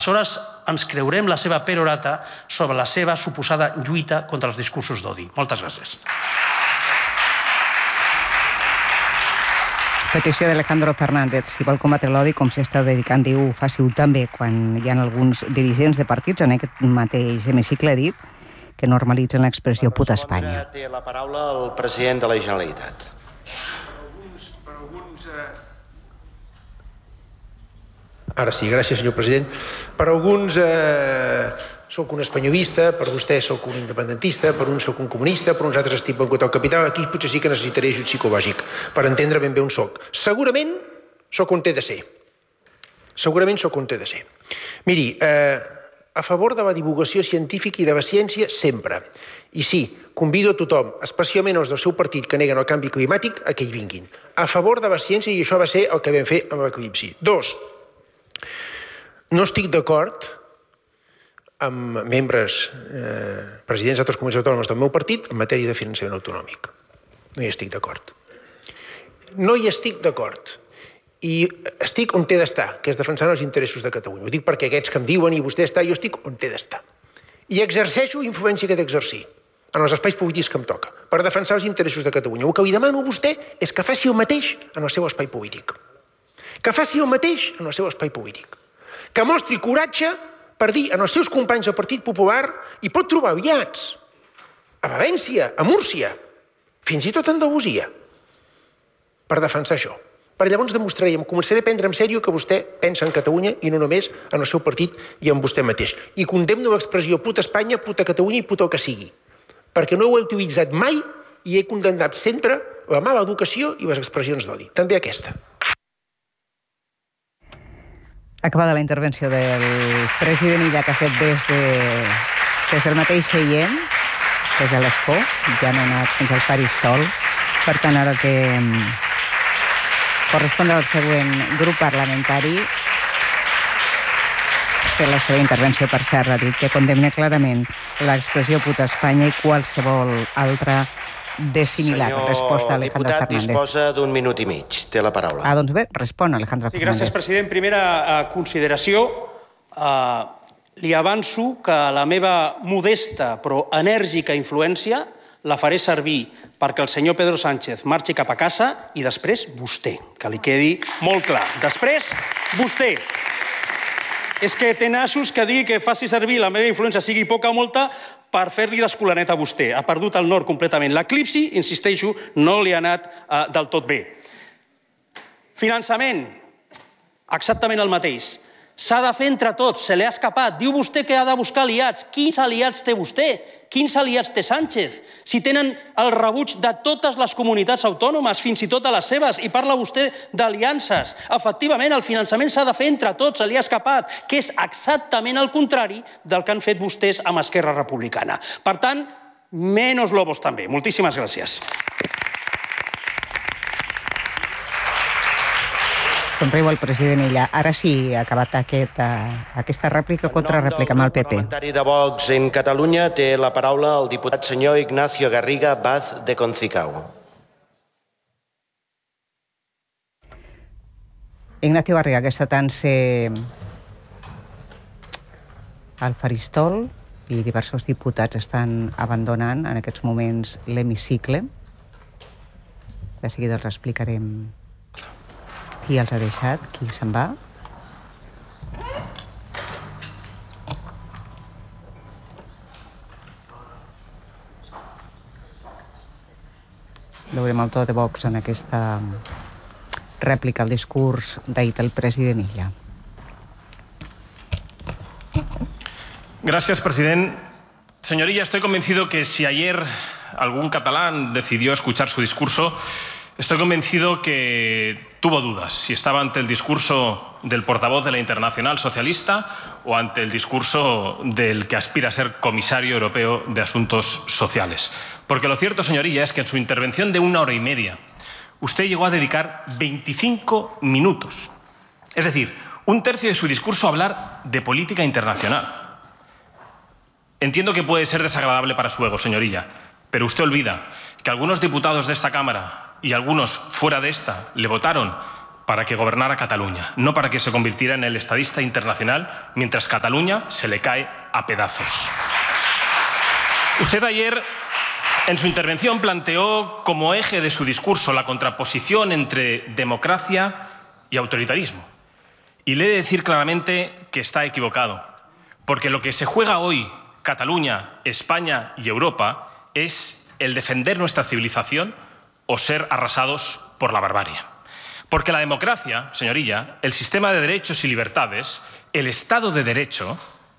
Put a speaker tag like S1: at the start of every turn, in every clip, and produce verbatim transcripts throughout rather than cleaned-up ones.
S1: Aleshores ens creurem la seva perorata sobre la seva suposada lluita contra els discursos d'odi. Moltes gràcies.
S2: Petició d'Alejandro Fernández. Si vol combatre l'odi, com s'hi està dedicant, diu, faci-ho també quan hi ha alguns dirigents de partits en aquest mateix hemicicle dit que normalitzen l'expressió puta Espanya.
S3: Té la paraula el president de la Generalitat.
S4: Per alguns... Ara sí, gràcies, senyor president. Per alguns eh, sóc un espanyolista, per vostè sóc un independentista, per uns sóc un comunista, per uns altres estic banquet al capital. Aquí potser sí que necessitaré ajut psicològic per entendre ben bé on sóc. Segurament sóc on té de ser. Segurament sóc on té de ser. Miri, eh, a favor de la divulgació científica i de la ciència sempre. I sí, convido a tothom, especialment els del seu partit que neguen el canvi climàtic, a que hi vinguin. A favor de la ciència, i això va ser el que vam fer amb l'eclipsi. Dos, no estic d'acord amb membres, eh, presidents d'altres comunitats autònomes del meu partit en matèria de finançament autonòmic. No hi estic d'acord. No hi estic d'acord. I estic on té d'estar, que és defensant els interessos de Catalunya. Ho dic perquè aquests que em diuen i vostè està, jo estic on té d'estar. I exerceixo influència que he d'exercir en els espais polítics que em toca, per defensar els interessos de Catalunya. El que li demano a vostè és que faci el mateix en el seu espai polític. Que faci el mateix en el seu espai polític. Que mostri coratge per dir als seus companys del Partit Popular i pot trobar aliats a València, a Múrcia, fins i tot a Andalusia, per defensar això. Per llavors demostrarem, començaré a prendre en sèrio que vostè pensa en Catalunya i no només en el seu partit i en vostè mateix. I condemno l'expressió puta Espanya, puta Catalunya i puta el que sigui. Perquè no ho he utilitzat mai i he condemnat sempre la mala educació i les expressions d'odi. També aquesta.
S2: Acabada la intervenció del president Illa, que ha fet des, de, des del mateix seient, des de l'escó, ja no ha anat fins al faristol. Per tant, ara que correspon al següent grup parlamentari, fer la seva intervenció, per cert, ha dit que condemna clarament l'expressió puta Espanya i qualsevol altra de similar. Resposta Alejandro Fernández.
S3: Senyor diputat, disposa d'un minut i mig. Té la paraula.
S2: Ah, doncs bé, respon Alejandro
S1: Sí,
S2: Fernández.
S1: gràcies, president. Primera eh, consideració. Eh, li avanço que la meva modesta però enèrgica influència la faré servir perquè el senyor Pedro Sánchez marxi cap a casa i després vostè, que li quedi molt clar. Després, vostè. És que té nassos que dir que faci servir la meva influència, sigui poca o molta, per fer-li d'escolanet a vostè. Ha perdut el nord completament. L'eclipsi, insisteixo, no li ha anat eh, del tot bé. Finançament, exactament el mateix. S'ha de fer entre tots, se li ha escapat. Diu vostè que ha de buscar aliats. Quins aliats té vostè? Quins aliats té Sánchez? Si tenen el rebuig de totes les comunitats autònomes, fins i tot de les seves, i parla vostè d'aliances. Efectivament, el finançament s'ha de fer entre tots, se li ha escapat, que és exactament el contrari del que han fet vostès amb Esquerra Republicana. Per tant, menos lobos també. Moltíssimes gràcies.
S2: Somriu el president Illa. Ara sí, ha acabat aquest, uh, aquesta rèplica o contrarèplica amb el P P.
S3: El parlamentari de Vox en Catalunya té la paraula el diputat senyor Ignacio Garriga Vaz de Concicao.
S2: Ignacio Garriga, que està tant-se al faristol i diversos diputats estan abandonant en aquests moments l'hemicicle. De seguida els explicarem qui els ha deixat, qui se'n va. Veurem el to de Vox en aquesta rèplica al discurs d'ahir del president Illa.
S5: Gracias, presidente. Señoría, estoy convencido que si ayer algún catalán decidió escuchar su discurso, estoy convencido que tuvo dudas si estaba ante el discurso del portavoz de la Internacional Socialista o ante el discurso del que aspira a ser comisario europeo de Asuntos Sociales. Porque lo cierto, señoría, es que en su intervención de una hora y media usted llegó a dedicar veinticinco minutos. Es decir, un tercio de su discurso a hablar de política internacional. Entiendo que puede ser desagradable para su ego, señoría, pero usted olvida que algunos diputados de esta Cámara y algunos fuera de esta le votaron para que gobernara Cataluña, no para que se convirtiera en el estadista internacional mientras Cataluña se le cae a pedazos. Usted ayer, en su intervención, planteó como eje de su discurso la contraposición entre democracia y autoritarismo. Y le he de decir claramente que está equivocado, porque lo que se juega hoy Cataluña, España y Europa es el defender nuestra civilización o ser arrasados por la barbarie. Porque la democracia, señorilla, el sistema de derechos y libertades, el Estado de Derecho,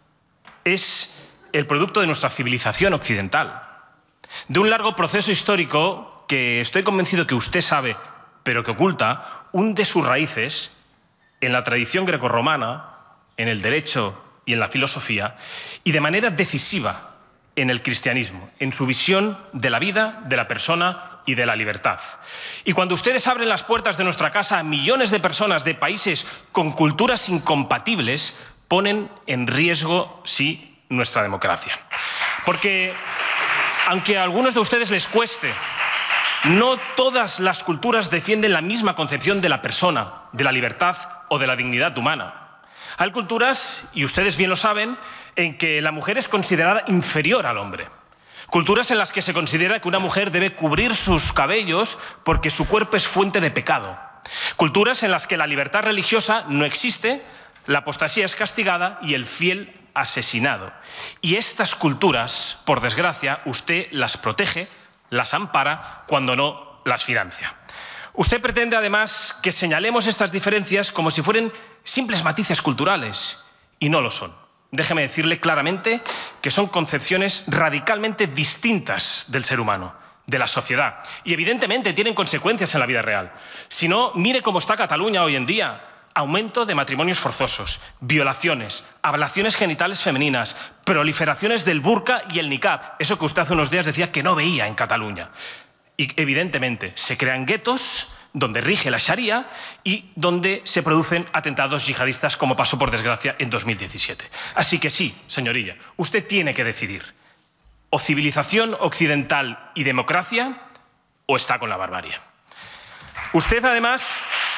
S5: es el producto de nuestra civilización occidental, de un largo proceso histórico que estoy convencido que usted sabe, pero que oculta, hunde sus raíces en la tradición grecorromana, en el derecho y en la filosofía, y de manera decisiva en el cristianismo, en su visión de la vida, de la persona y de la libertad. Y cuando ustedes abren las puertas de nuestra casa a millones de personas de países con culturas incompatibles, ponen en riesgo, sí, nuestra democracia. Porque, aunque a algunos de ustedes les cueste, no todas las culturas defienden la misma concepción de la persona, de la libertad o de la dignidad humana. Hay culturas, y ustedes bien lo saben, en que la mujer es considerada inferior al hombre. Culturas en las que se considera que una mujer debe cubrir sus cabellos porque su cuerpo es fuente de pecado. Culturas en las que la libertad religiosa no existe, la apostasía es castigada y el fiel asesinado. Y estas culturas, por desgracia, usted las protege, las ampara, cuando no las financia. Usted pretende, además, que señalemos estas diferencias como si fueran simples matices culturales, y no lo son. Déjeme decirle claramente que son concepciones radicalmente distintas del ser humano, de la sociedad, y evidentemente tienen consecuencias en la vida real. Si no, mire cómo está Cataluña hoy en día. Aumento de matrimonios forzosos, violaciones, ablaciones genitales femeninas, proliferaciones del burka y el niqab, eso que usted hace unos días decía que no veía en Cataluña. Y evidentemente se crean guetos donde rige la Sharia y donde se producen atentados yihadistas, como pasó por desgracia en dos mil diecisiete. Así que sí, señorilla, usted tiene que decidir: o civilización occidental y democracia, o está con la barbarie. Usted, además,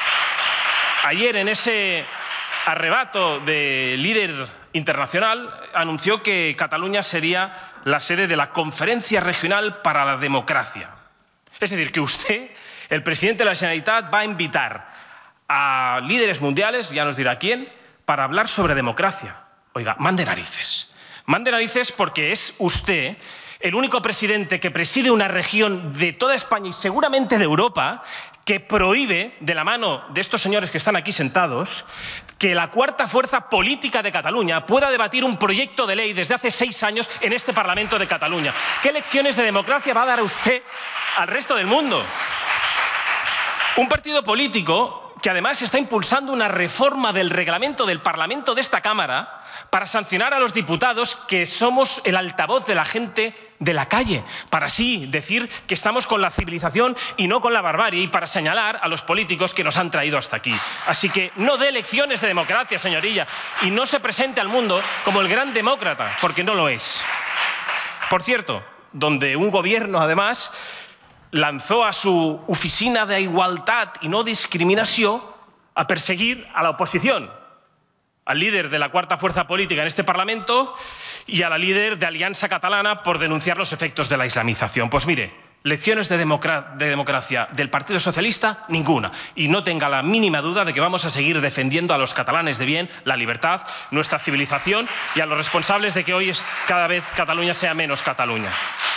S5: ayer, en ese arrebato de líder internacional, anunció que Cataluña sería la sede de la Conferencia Regional para la Democracia. Es decir, que usted, el presidente de la Generalitat, va a invitar a líderes mundiales, ya nos dirá quién, para hablar sobre democracia. Oiga, mande narices. Mande narices, porque es usted el único presidente que preside una región de toda España y seguramente de Europa que prohíbe, de la mano de estos señores que están aquí sentados, que la cuarta fuerza política de Cataluña pueda debatir un proyecto de ley desde hace seis años en este Parlamento de Cataluña. ¿Qué lecciones de democracia va a dar a usted al resto del mundo? Un partido político que además está impulsando una reforma del reglamento del Parlamento de esta Cámara para sancionar a los diputados, que somos el altavoz de la gente de la calle, para así decir que estamos con la civilización y no con la barbarie, y para señalar a los políticos que nos han traído hasta aquí. Así que no dé lecciones de democracia, señorilla, y no se presente al mundo como el gran demócrata, porque no lo es. Por cierto, donde un gobierno, además, lanzó a su oficina de igualdad y no discriminación a perseguir a la oposición, al líder de la cuarta fuerza política en este Parlamento y a la líder de Alianza Catalana por denunciar los efectos de la islamización. Pues mire, lecciones de, democra de democracia del Partido Socialista, ninguna. Y no tenga la mínima duda de que vamos a seguir defendiendo a los catalanes de bien, la libertad, nuestra civilización, y a los responsables de que hoy es, cada vez Cataluña sea menos Cataluña.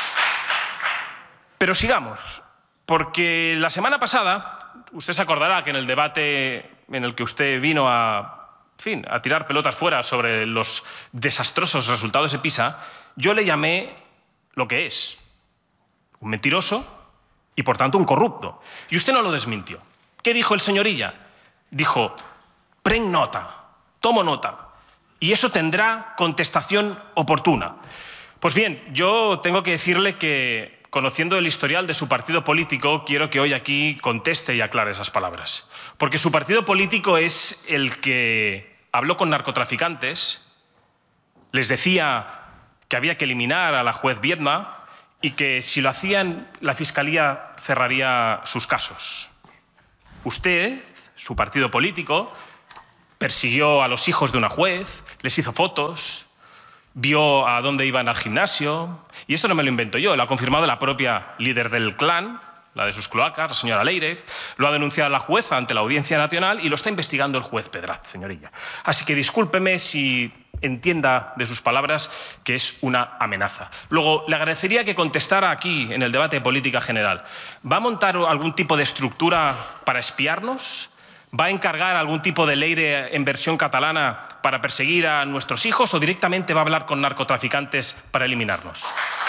S5: Pero sigamos, porque la semana pasada, usted se acordará que en el debate en el que usted vino a, en fin, a tirar pelotas fuera sobre los desastrosos resultados de PISA, yo le llamé lo que es: un mentiroso y, por tanto, un corrupto. Y usted no lo desmintió. ¿Qué dijo el señor Illa? Dijo: pren nota, tomo nota, y eso tendrá contestación oportuna. Pues bien, yo tengo que decirle que, conociendo el historial de su partido político, quiero que hoy aquí conteste y aclare esas palabras. Porque su partido político es el que habló con narcotraficantes, les decía que había que eliminar a la juez Viedma y que, si lo hacían, la Fiscalía cerraría sus casos. Usted, su partido político, persiguió a los hijos de una juez, les hizo fotos, vio a dónde iban al gimnasio. Y esto no me lo invento yo, lo ha confirmado la propia líder del clan, la de sus cloacas, la señora Leire. Lo ha denunciado la jueza ante la Audiencia Nacional y lo está investigando el juez Pedraz, señorilla. Así que discúlpeme si entienda de sus palabras que es una amenaza. Luego, le agradecería que contestara aquí, en el debate de política general. ¿Va a montar algún tipo de estructura para espiarnos? ¿Va a encargar algún tipo de ley en versión catalana para perseguir a nuestros hijos o directamente va a hablar con narcotraficantes para eliminarnos?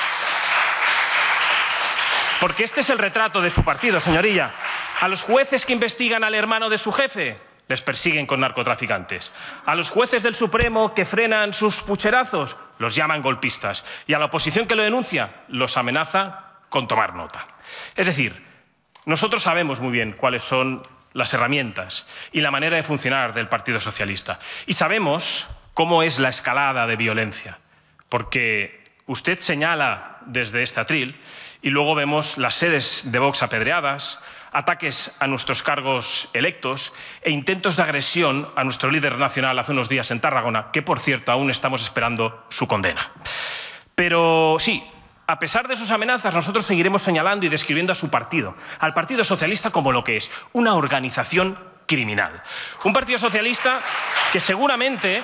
S5: Porque este es el retrato de su partido, señorilla. A los jueces que investigan al hermano de su jefe les persiguen con narcotraficantes. A los jueces del Supremo que frenan sus pucherazos los llaman golpistas. Y a la oposición que lo denuncia los amenaza con tomar nota. Es decir, nosotros sabemos muy bien cuáles son las herramientas y la manera de funcionar del Partido Socialista. Y sabemos cómo es la escalada de violencia. Porque usted señala desde este atril y luego vemos las sedes de Vox apedreadas, ataques a nuestros cargos electos e intentos de agresión a nuestro líder nacional hace unos días en Tarragona, que, por cierto, aún estamos esperando su condena. Pero sí, a pesar de sus amenazas, nosotros seguiremos señalando y describiendo a su partido, al Partido Socialista, como lo que es, una organización criminal. Un Partido Socialista que seguramente,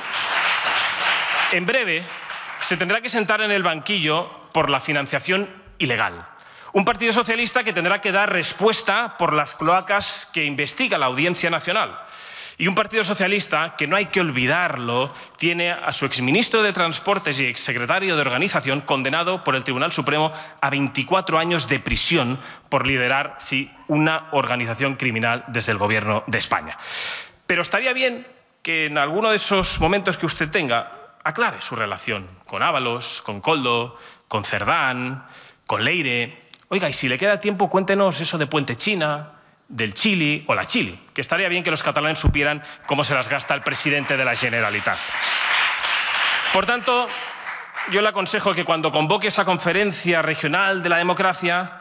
S5: en breve, se tendrá que sentar en el banquillo por la financiación ilegal. Un Partido Socialista que tendrá que dar respuesta por las cloacas que investiga la Audiencia Nacional. Y un Partido Socialista que, no hay que olvidarlo, tiene a su exministro de Transportes y exsecretario de Organización condenado por el Tribunal Supremo a veinticuatro años de prisión por liderar, sí, una organización criminal desde el Gobierno de España. Pero estaría bien que en alguno de esos momentos que usted tenga aclare su relación con Ábalos, con Koldo, con Cerdán, con Leire. Oiga, y si le queda tiempo, cuéntenos eso de Puente China, del Chili o la Chili, que estaría bien que los catalanes supieran cómo se las gasta el presidente de la Generalitat. Por tanto, yo le aconsejo que cuando convoque esa conferencia regional de la democracia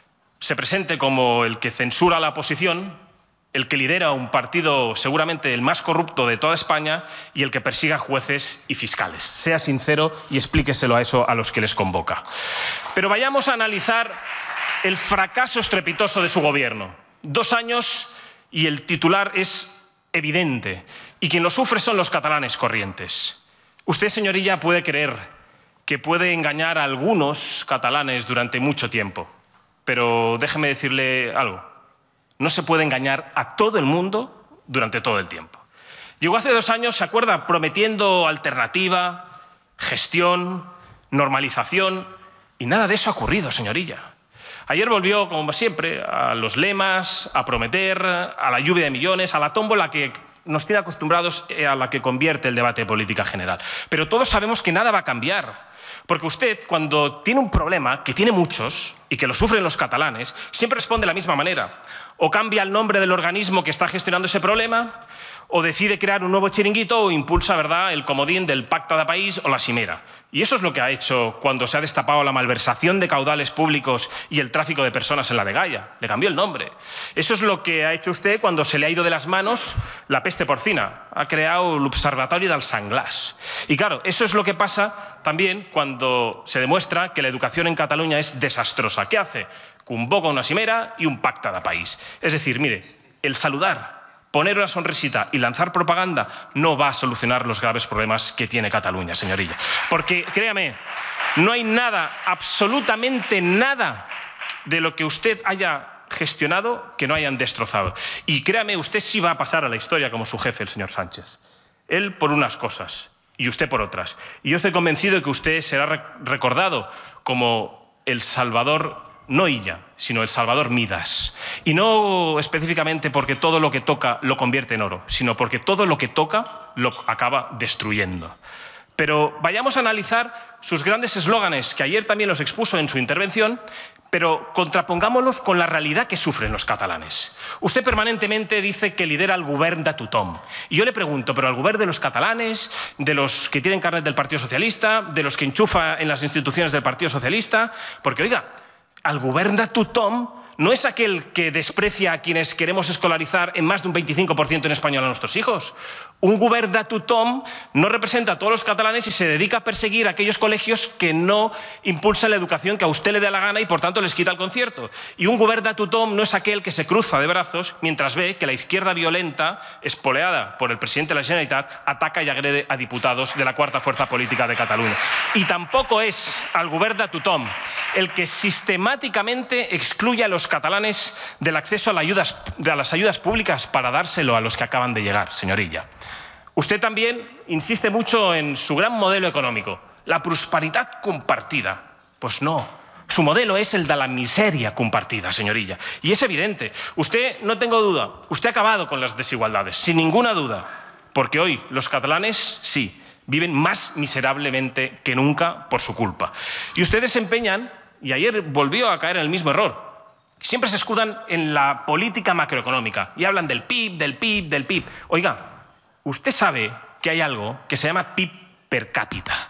S5: se presente como el que censura a la oposición, el que lidera un partido seguramente el más corrupto de toda España y el que persiga jueces y fiscales. Sea sincero y explíqueselo a eso a los que les convoca. Pero vayamos a analizar el fracaso estrepitoso de su gobierno. Dos años y el titular es evidente. Y quien lo sufre son los catalanes corrientes. Usted, señorilla, puede creer que puede engañar a algunos catalanes durante mucho tiempo. Pero déjeme decirle algo. No se puede engañar a todo el mundo durante todo el tiempo. Llegó hace dos años, ¿se acuerda?, prometiendo alternativa, gestión, normalización, y nada de eso ha ocurrido, señorilla. Ayer volvió, como siempre, a los lemas, a prometer, a la lluvia de millones, a la tómbola que nos tiene acostumbrados, a la que convierte el debate de política general. Pero todos sabemos que nada va a cambiar. Porque usted, cuando tiene un problema, que tiene muchos, y que lo sufren los catalanes, siempre responde de la misma manera. O cambia el nombre del organismo que está gestionando ese problema, o decide crear un nuevo chiringuito, o impulsa, ¿verdad?, el comodín del Pacta de País o la Cimera. Y eso es lo que ha hecho cuando se ha destapado la malversación de caudales públicos y el tráfico de personas en la Dgaia. Le cambió el nombre. Eso es lo que ha hecho usted cuando se le ha ido de las manos la peste porcina. Ha creado el Observatorio del Sanglàs. Y claro, eso es lo que pasa también cuando se demuestra que la educación en Cataluña es desastrosa. ¿Qué hace? Convoca una cimera y un pacte de país. Es decir, mire, el saludar, poner una sonrisita y lanzar propaganda no va a solucionar los graves problemas que tiene Cataluña, señorilla. Porque, créame, no hay nada, absolutamente nada, de lo que usted haya gestionado que no hayan destrozado. Y créame, usted sí va a pasar a la historia como su jefe, el señor Sánchez. Él por unas cosas y usted por otras. Y yo estoy convencido de que usted será recordado como el salvador, no Illa, sino el Salvador Midas. Y no específicamente porque todo lo que toca lo convierte en oro, sino porque todo lo que toca lo acaba destruyendo. Pero vayamos a analizar sus grandes eslóganes, que ayer también los expuso en su intervención, pero contrapongámoslos con la realidad que sufren los catalanes. Usted permanentemente dice que lidera el govern de tothom. Y yo le pregunto, ¿pero al govern de los catalanes, de los que tienen carnet del Partido Socialista, de los que enchufa en las instituciones del Partido Socialista? Porque, oiga, al govern de tothom no es aquel que desprecia a quienes queremos escolarizar en más de un veinticinco por ciento en español a nuestros hijos. Un govern de tothom no representa a todos los catalanes y se dedica a perseguir a aquellos colegios que no impulsan la educación que a usted le dé la gana y por tanto les quita el concierto. Y un govern de tothom no es aquel que se cruza de brazos mientras ve que la izquierda violenta, espoleada por el presidente de la Generalitat, ataca y agrede a diputados de la cuarta fuerza política de Cataluña. Y tampoco es al govern de tothom el que sistemáticamente excluye a los catalanes del acceso a, la ayudas, a las ayudas públicas para dárselo a los que acaban de llegar, señorilla. Usted también insiste mucho en su gran modelo económico, la prosperidad compartida. Pues no, su modelo es el de la miseria compartida, señorilla. Y es evidente, usted, no tengo duda, usted ha acabado con las desigualdades, sin ninguna duda, porque hoy los catalanes, sí, viven más miserablemente que nunca por su culpa. Y ustedes se empeñan, y ayer volvió a caer en el mismo error, siempre se escudan en la política macroeconómica y hablan del P I B, del P I B, del P I B. Oiga, usted sabe que hay algo que se llama P I B per cápita.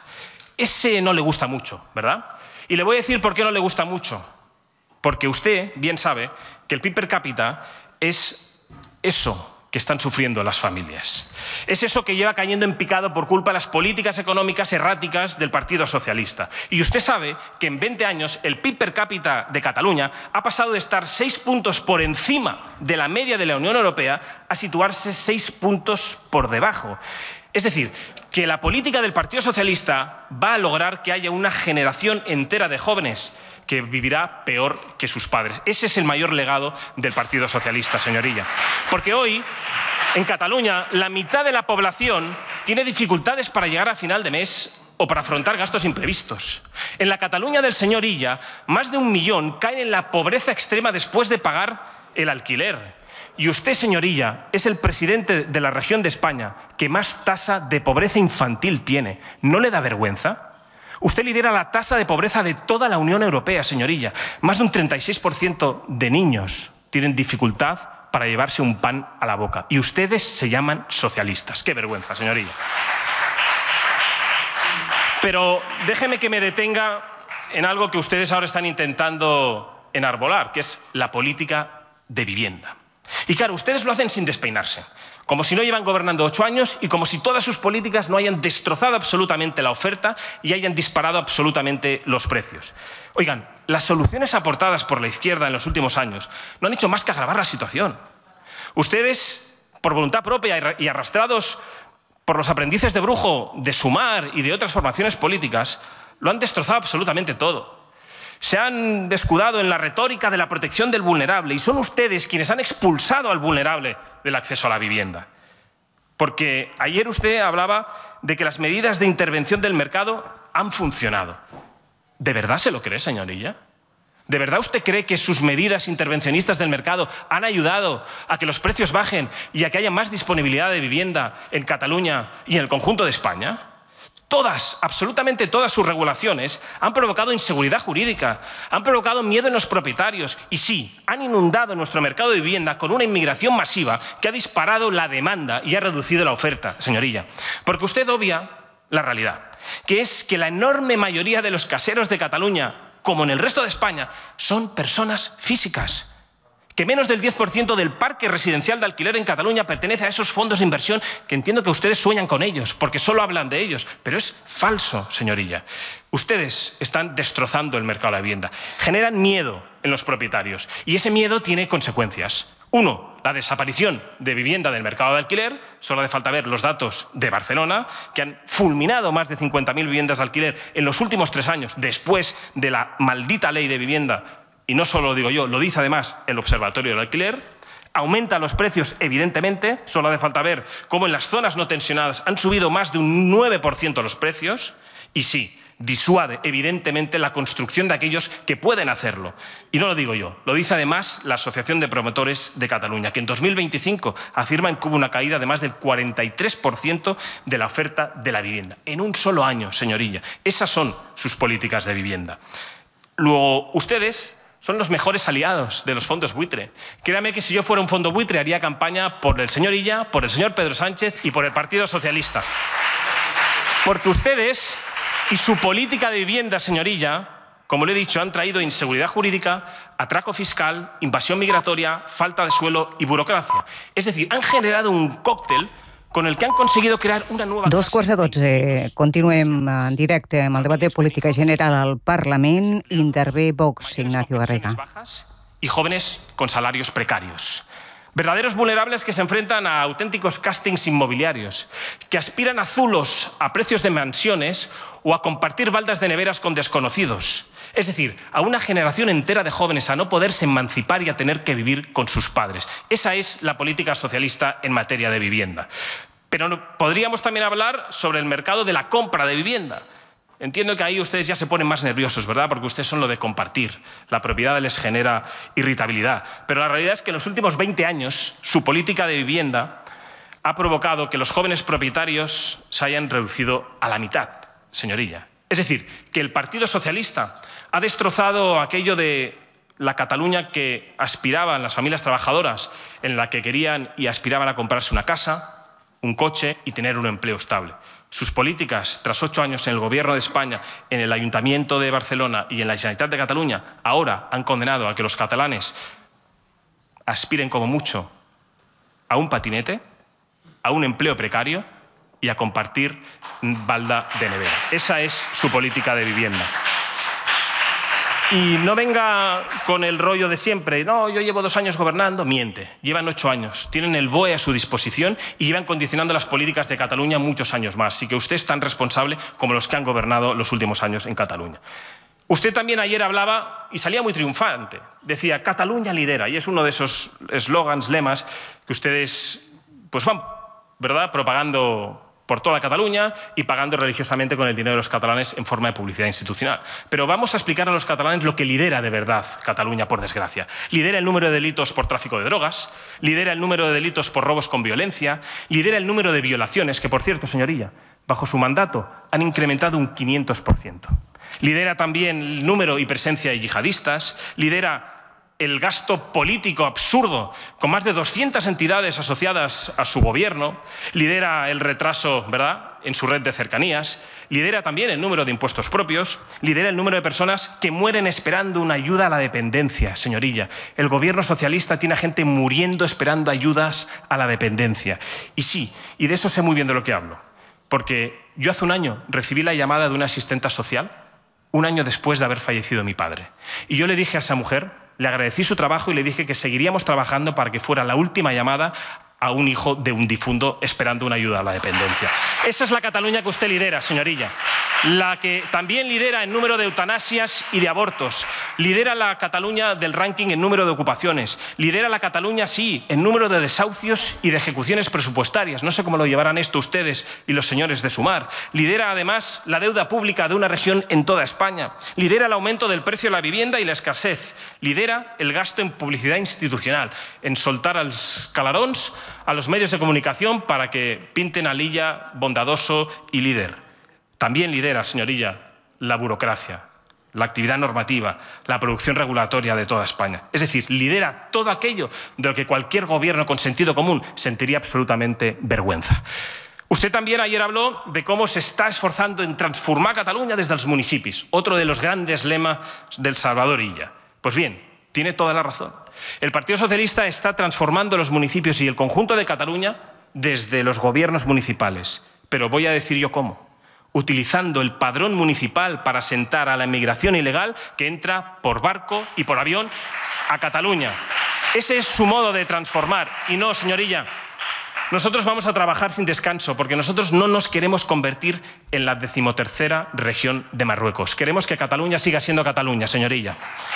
S5: Ese no le gusta mucho, ¿verdad? Y le voy a decir por qué no le gusta mucho. Porque usted bien sabe que el P I B per cápita es eso que están sufriendo las familias. Es eso que lleva cayendo en picado por culpa de las políticas económicas erráticas del Partido Socialista. Y usted sabe que en veinte años el P I B per cápita de Cataluña ha pasado de estar seis puntos por encima de la media de la Unión Europea a situarse seis puntos por debajo. Es decir, que la política del Partido Socialista va a lograr que haya una generación entera de jóvenes que vivirá peor que sus padres. Ese es el mayor legado del Partido Socialista, señorilla. Porque hoy, en Cataluña, la mitad de la población tiene dificultades para llegar a final de mes o para afrontar gastos imprevistos. En la Cataluña del señor Illa, más de un millón caen en la pobreza extrema después de pagar el alquiler. Y usted, señorilla, es el presidente de la región de España que más tasa de pobreza infantil tiene. ¿No le da vergüenza? Usted lidera la tasa de pobreza de toda la Unión Europea, señorilla. Más de un treinta y seis por ciento de niños tienen dificultad para llevarse un pan a la boca. Y ustedes se llaman socialistas. ¡Qué vergüenza, señorilla! Pero déjeme que me detenga en algo que ustedes ahora están intentando enarbolar, que es la política de vivienda. Y claro, ustedes lo hacen sin despeinarse, como si no llevan gobernando ocho años y como si todas sus políticas no hayan destrozado absolutamente la oferta y hayan disparado absolutamente los precios. Oigan, las soluciones aportadas por la izquierda en los últimos años no han hecho más que agravar la situación. Ustedes, por voluntad propia y arrastrados por los aprendices de brujo de Sumar y de otras formaciones políticas, lo han destrozado absolutamente todo. Se han descuidado en la retórica de la protección del vulnerable y son ustedes quienes han expulsado al vulnerable del acceso a la vivienda. Porque ayer usted hablaba de que las medidas de intervención del mercado han funcionado. ¿De verdad se lo cree, señorilla? ¿De verdad usted cree que sus medidas intervencionistas del mercado han ayudado a que los precios bajen y a que haya más disponibilidad de vivienda en Cataluña y en el conjunto de España? Todas, absolutamente todas sus regulaciones han provocado inseguridad jurídica, han provocado miedo en los propietarios y sí, han inundado nuestro mercado de vivienda con una inmigración masiva que ha disparado la demanda y ha reducido la oferta, señorilla. Porque usted obvia la realidad, que es que la enorme mayoría de los caseros de Cataluña, como en el resto de España, son personas físicas. Que menos del diez por ciento del parque residencial de alquiler en Cataluña pertenece a esos fondos de inversión que entiendo que ustedes sueñan con ellos, porque solo hablan de ellos. Pero es falso, señorilla. Ustedes están destrozando el mercado de la vivienda. Generan miedo en los propietarios y ese miedo tiene consecuencias. Uno, la desaparición de vivienda del mercado de alquiler. Solo hace falta ver los datos de Barcelona, que han fulminado más de cincuenta mil viviendas de alquiler en los últimos tres años, después de la maldita ley de vivienda. Y no solo lo digo yo, lo dice además el Observatorio del Alquiler. Aumenta los precios, evidentemente. Solo hace falta ver cómo en las zonas no tensionadas han subido más de un nueve por ciento los precios. Y sí, disuade, evidentemente, la construcción de aquellos que pueden hacerlo. Y no lo digo yo, lo dice además la Asociación de Promotores de Cataluña, que en dos mil veinticinco afirman que hubo una caída de más del cuarenta y tres por ciento de la oferta de la vivienda. En un solo año, señorilla. Esas son sus políticas de vivienda. Luego, ustedes son los mejores aliados de los fondos buitre. Créame que si yo fuera un fondo buitre haría campaña por el señor Illa, por el señor Pedro Sánchez y por el Partido Socialista. Porque ustedes y su política de vivienda, señorilla, como le he dicho, han traído inseguridad jurídica, atraco fiscal, invasión migratoria, falta de suelo y burocracia. Es decir, han generado un cóctel con el que han conseguido crear una nueva...
S2: Dos quarts de dotze. Continuem en directe amb el debat de política general al Parlament. Intervé Vox, Ignacio Garriga.
S5: Y jóvenes con salarios precarios. Verdaderos vulnerables que se enfrentan a auténticos castings inmobiliarios, que aspiran a zulos a precios de mansiones o a compartir baldas de neveras con desconocidos. Es decir, a una generación entera de jóvenes a no poderse emancipar y a tener que vivir con sus padres. Esa es la política socialista en materia de vivienda. Pero podríamos también hablar sobre el mercado de la compra de vivienda. Entiendo que ahí ustedes ya se ponen más nerviosos, ¿verdad? Porque ustedes son lo de compartir. La propiedad les genera irritabilidad. Pero la realidad es que en los últimos veinte años su política de vivienda ha provocado que los jóvenes propietarios se hayan reducido a la mitad, señorilla. Es decir, que el Partido Socialista ha destrozado aquello de la Cataluña que aspiraban las familias trabajadoras, en la que querían y aspiraban a comprarse una casa, un coche y tener un empleo estable. Sus políticas, tras ocho años en el Gobierno de España, en el Ayuntamiento de Barcelona y en la Generalitat de Cataluña, ahora han condenado a que los catalanes aspiren como mucho a un patinete, a un empleo precario y a compartir balda de nevera. Esa es su política de vivienda. Y no venga con el rollo de siempre, no, yo llevo dos años gobernando, miente. Llevan ocho años, tienen el B O E a su disposición y llevan condicionando las políticas de Cataluña muchos años más. Así que usted es tan responsable como los que han gobernado los últimos años en Cataluña. Usted también ayer hablaba, y salía muy triunfante, decía, Cataluña lidera, y es uno de esos eslogans, lemas, que ustedes pues van, ¿verdad?, propagando por toda Cataluña y pagando religiosamente con el dinero de los catalanes en forma de publicidad institucional. Pero vamos a explicar a los catalanes lo que lidera de verdad Cataluña, por desgracia. Lidera el número de delitos por tráfico de drogas, lidera el número de delitos por robos con violencia, lidera el número de violaciones, que por cierto, señorilla, bajo su mandato han incrementado un quinientos por ciento. Lidera también el número y presencia de yihadistas, lidera el gasto político absurdo, con más de doscientas entidades asociadas a su gobierno, lidera el retraso, ¿verdad?, en su red de cercanías, lidera también el número de impuestos propios, lidera el número de personas que mueren esperando una ayuda a la dependencia, señorilla. El gobierno socialista tiene a gente muriendo esperando ayudas a la dependencia. Y sí, y de eso sé muy bien de lo que hablo, porque yo hace un año recibí la llamada de una asistenta social, un año después de haber fallecido mi padre. Y yo le dije a esa mujer, le agradecí su trabajo y le dije que seguiríamos trabajando para que fuera la última llamada a un hijo de un difunto esperando una ayuda a la dependencia. Esa es la Cataluña que usted lidera, señorilla. La que también lidera el número de eutanasias y de abortos. Lidera la Cataluña del ranking en número de ocupaciones. Lidera la Cataluña, sí, en número de desahucios y de ejecuciones presupuestarias. No sé cómo lo llevarán esto ustedes y los señores de Sumar. Lidera además la deuda pública de una región en toda España. Lidera el aumento del precio de la vivienda y la escasez. Lidera el gasto en publicidad institucional, en soltar als calarons a los medios de comunicación para que pinten a Lilla bondadoso y líder. También lidera, señorilla, la burocracia, la actividad normativa, la producción regulatoria de toda España. Es decir, lidera todo aquello de lo que cualquier gobierno con sentido común sentiría absolutamente vergüenza. Usted también ayer habló de cómo se está esforzando en transformar Cataluña desde los municipios, otro de los grandes lemas del Salvador Illa. Pues bien, tiene toda la razón. El Partido Socialista está transformando los municipios y el conjunto de Cataluña desde los gobiernos municipales. Pero voy a decir yo cómo. Utilizando el padrón municipal para asentar a la inmigración ilegal que entra por barco y por avión a Cataluña. Ese es su modo de transformar. Y no, señorilla, nosotros vamos a trabajar sin descanso porque nosotros no nos queremos convertir en la decimotercera región de Marruecos. Queremos que Cataluña siga siendo Cataluña, señorilla.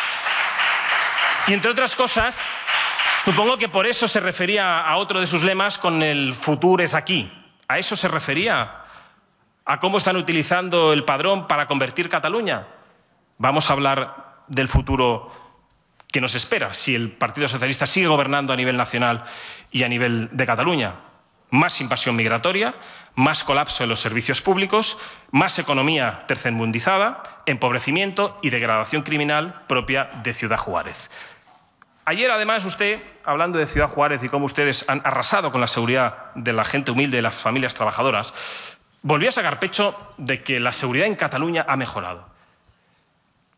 S5: Y entre otras cosas, supongo que por eso se refería a otro de sus lemas con el futuro es aquí. ¿A eso se refería? ¿A cómo están utilizando el padrón para convertir Cataluña? Vamos a hablar del futuro que nos espera si el Partido Socialista sigue gobernando a nivel nacional y a nivel de Cataluña. Más invasión migratoria, más colapso en los servicios públicos, más economía tercermundizada, empobrecimiento y degradación criminal propia de Ciudad Juárez. Ayer, además, usted, hablando de Ciudad Juárez y cómo ustedes han arrasado con la seguridad de la gente humilde, de las familias trabajadoras, volvió a sacar pecho de que la seguridad en Cataluña ha mejorado.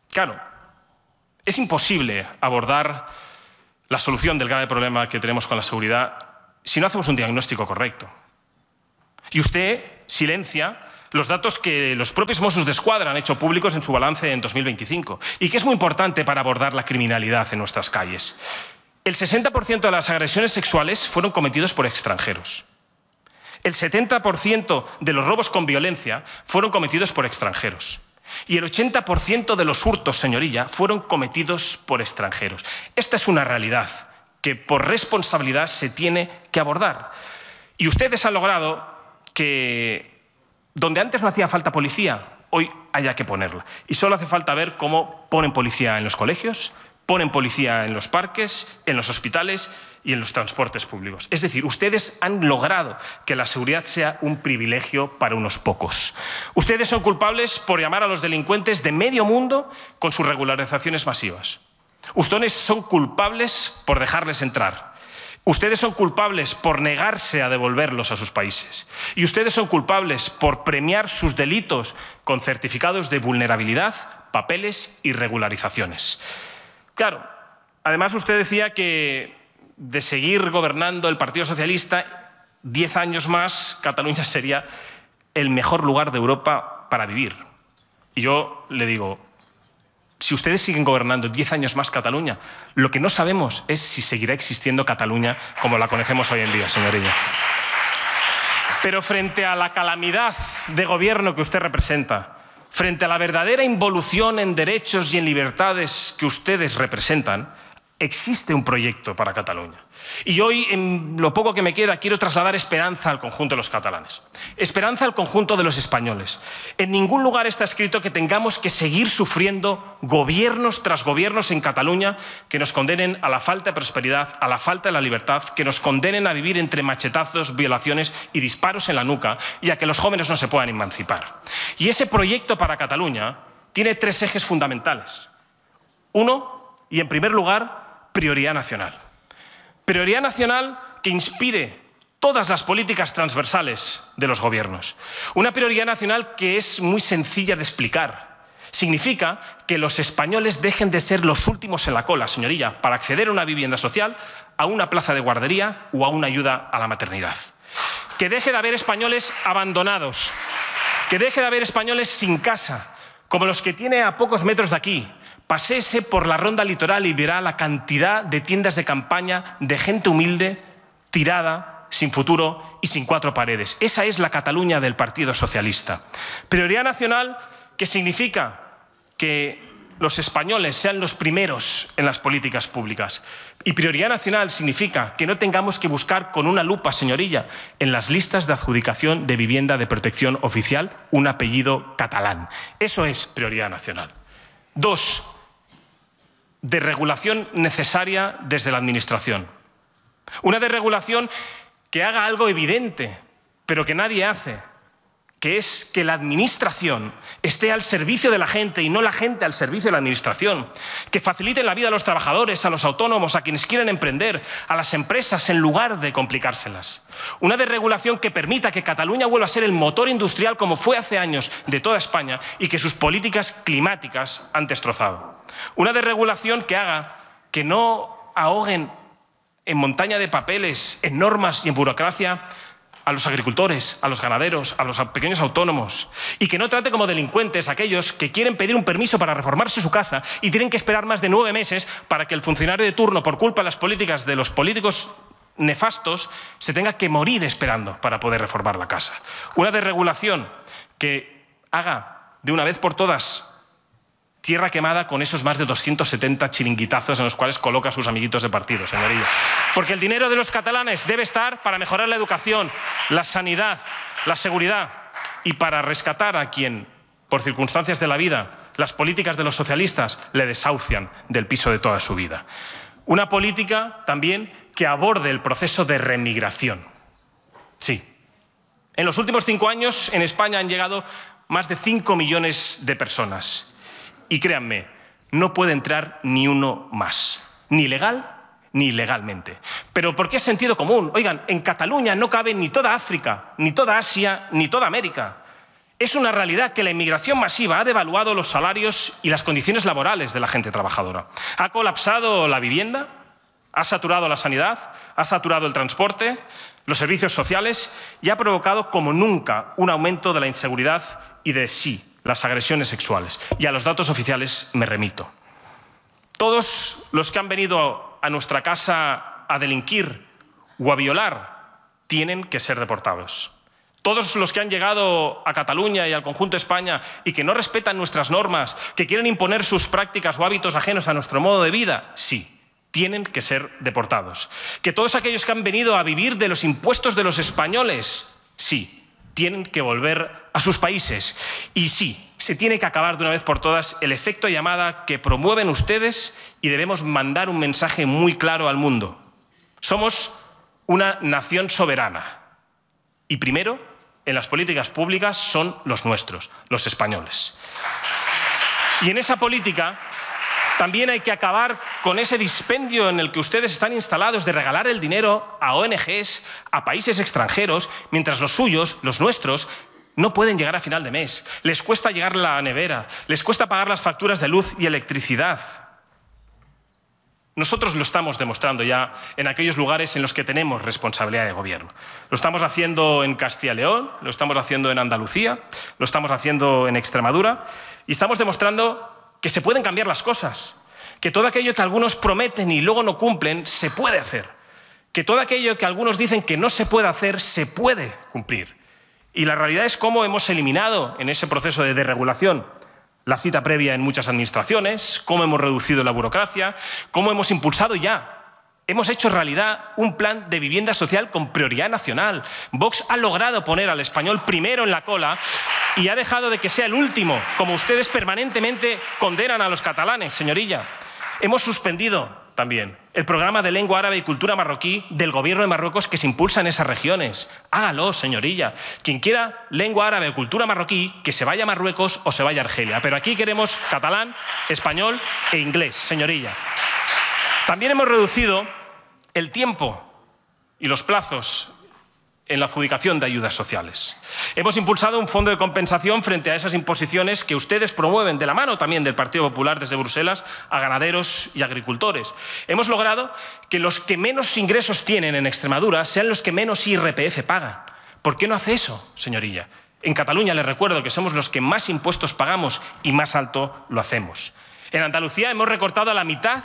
S5: Claro, es imposible abordar la solución del grave problema que tenemos con la seguridad si no hacemos un diagnóstico correcto. Y usted silencia los datos que los propios Mossos d'Esquadra han hecho públicos en su balance en dos mil veinticinco y que es muy importante para abordar la criminalidad en nuestras calles. El sesenta por ciento de las agresiones sexuales fueron cometidos por extranjeros. El setenta por ciento de los robos con violencia fueron cometidos por extranjeros. Y el ochenta por ciento de los hurtos, señorilla, fueron cometidos por extranjeros. Esta es una realidad que por responsabilidad se tiene que abordar. Y ustedes han logrado que donde antes no hacía falta policía, hoy haya que ponerla. Y solo hace falta ver cómo ponen policía en los colegios, ponen policía en los parques, en los hospitales y en los transportes públicos. Es decir, ustedes han logrado que la seguridad sea un privilegio para unos pocos. Ustedes son culpables por llamar a los delincuentes de medio mundo con sus regularizaciones masivas. Ustedes son culpables por dejarles entrar. Ustedes son culpables por negarse a devolverlos a sus países. Y ustedes son culpables por premiar sus delitos con certificados de vulnerabilidad, papeles y regularizaciones. Claro, además usted decía que de seguir gobernando el Partido Socialista, diez años más, Cataluña sería el mejor lugar de Europa para vivir. Y yo le digo, si ustedes siguen gobernando diez años más Cataluña, lo que no sabemos es si seguirá existiendo Cataluña como la conocemos hoy en día, señorilla. Pero frente a la calamidad de gobierno que usted representa, frente a la verdadera involución en derechos y en libertades que ustedes representan, existe un proyecto para Cataluña. Y hoy, en lo poco que me queda, quiero trasladar esperanza al conjunto de los catalanes. Esperanza al conjunto de los españoles. En ningún lugar está escrito que tengamos que seguir sufriendo gobiernos tras gobiernos en Cataluña que nos condenen a la falta de prosperidad, a la falta de la libertad, que nos condenen a vivir entre machetazos, violaciones y disparos en la nuca y a que los jóvenes no se puedan emancipar. Y ese proyecto para Cataluña tiene tres ejes fundamentales. Uno, y en primer lugar, prioridad nacional. Prioridad nacional que inspire todas las políticas transversales de los gobiernos. Una prioridad nacional que es muy sencilla de explicar. Significa que los españoles dejen de ser los últimos en la cola, señorilla, para acceder a una vivienda social, a una plaza de guardería o a una ayuda a la maternidad. Que deje de haber españoles abandonados. Que deje de haber españoles sin casa, como los que tiene a pocos metros de aquí. Paséese por la ronda litoral y verá la cantidad de tiendas de campaña de gente humilde, tirada, sin futuro y sin cuatro paredes. Esa es la Cataluña del Partido Socialista. Prioridad nacional que significa que los españoles sean los primeros en las políticas públicas. Y prioridad nacional significa que no tengamos que buscar con una lupa, señorilla, en las listas de adjudicación de vivienda de protección oficial un apellido catalán. Eso es prioridad nacional. Dos, desregulación necesaria desde la Administración. Una desregulación que haga algo evidente, pero que nadie hace, que es que la Administración esté al servicio de la gente y no la gente al servicio de la Administración, que facilite la vida a los trabajadores, a los autónomos, a quienes quieren emprender, a las empresas, en lugar de complicárselas. Una desregulación que permita que Cataluña vuelva a ser el motor industrial como fue hace años de toda España y que sus políticas climáticas han destrozado. Una desregulación que haga que no ahoguen en montaña de papeles, en normas y en burocracia a los agricultores, a los ganaderos, a los pequeños autónomos, y que no trate como delincuentes a aquellos que quieren pedir un permiso para reformarse su casa y tienen que esperar más de nueve meses para que el funcionario de turno, por culpa de las políticas de los políticos nefastos, se tenga que morir esperando para poder reformar la casa. Una desregulación que haga de una vez por todas tierra quemada con esos más de doscientos setenta chiringuitazos en los cuales coloca a sus amiguitos de partido, señoría. Porque el dinero de los catalanes debe estar para mejorar la educación, la sanidad, la seguridad y para rescatar a quien, por circunstancias de la vida, las políticas de los socialistas le desahucian del piso de toda su vida. Una política también que aborde el proceso de remigración. Sí. En los últimos cinco años en España han llegado más de cinco millones de personas. Y créanme, no puede entrar ni uno más, ni legal ni ilegalmente. Pero ¿por qué es sentido común? Oigan, en Cataluña no cabe ni toda África, ni toda Asia, ni toda América. Es una realidad que la inmigración masiva ha devaluado los salarios y las condiciones laborales de la gente trabajadora. Ha colapsado la vivienda, ha saturado la sanidad, ha saturado el transporte, los servicios sociales y ha provocado como nunca un aumento de la inseguridad y de, sí, las agresiones sexuales. Y a los datos oficiales me remito. Todos los que han venido a nuestra casa a delinquir o a violar tienen que ser deportados. Todos los que han llegado a Cataluña y al conjunto de España y que no respetan nuestras normas, que quieren imponer sus prácticas o hábitos ajenos a nuestro modo de vida, sí, tienen que ser deportados. Que todos aquellos que han venido a vivir de los impuestos de los españoles, sí, tienen que volver a sus países. Y sí, se tiene que acabar de una vez por todas el efecto llamada que promueven ustedes y debemos mandar un mensaje muy claro al mundo. Somos una nación soberana. Y primero, en las políticas públicas son los nuestros, los españoles. Y en esa política también hay que acabar con ese dispendio en el que ustedes están instalados de regalar el dinero a O N Ges, a países extranjeros, mientras los suyos, los nuestros, no pueden llegar a final de mes. Les cuesta llegar la nevera, les cuesta pagar las facturas de luz y electricidad. Nosotros lo estamos demostrando ya en aquellos lugares en los que tenemos responsabilidad de gobierno. Lo estamos haciendo en Castilla y León, lo estamos haciendo en Andalucía, lo estamos haciendo en Extremadura y estamos demostrando que se pueden cambiar las cosas, que todo aquello que algunos prometen y luego no cumplen se puede hacer, que todo aquello que algunos dicen que no se puede hacer se puede cumplir. Y la realidad es cómo hemos eliminado en ese proceso de desregulación la cita previa en muchas administraciones, cómo hemos reducido la burocracia, cómo hemos impulsado ya, hemos hecho realidad un plan de vivienda social con prioridad nacional. Vox ha logrado poner al español primero en la cola y ha dejado de que sea el último, como ustedes permanentemente condenan a los catalanes, señorilla. Hemos suspendido también el programa de lengua árabe y cultura marroquí del gobierno de Marruecos que se impulsa en esas regiones. Hágalo, señorilla. Quien quiera lengua árabe o cultura marroquí, que se vaya a Marruecos o se vaya a Argelia. Pero aquí queremos catalán, español e inglés, señorilla. También hemos reducido el tiempo y los plazos en la adjudicación de ayudas sociales. Hemos impulsado un fondo de compensación frente a esas imposiciones que ustedes promueven de la mano también del Partido Popular desde Bruselas a ganaderos y agricultores. Hemos logrado que los que menos ingresos tienen en Extremadura sean los que menos I R P F pagan. ¿Por qué no hace eso, señorilla? En Cataluña les recuerdo que somos los que más impuestos pagamos y más alto lo hacemos. En Andalucía hemos recortado a la mitad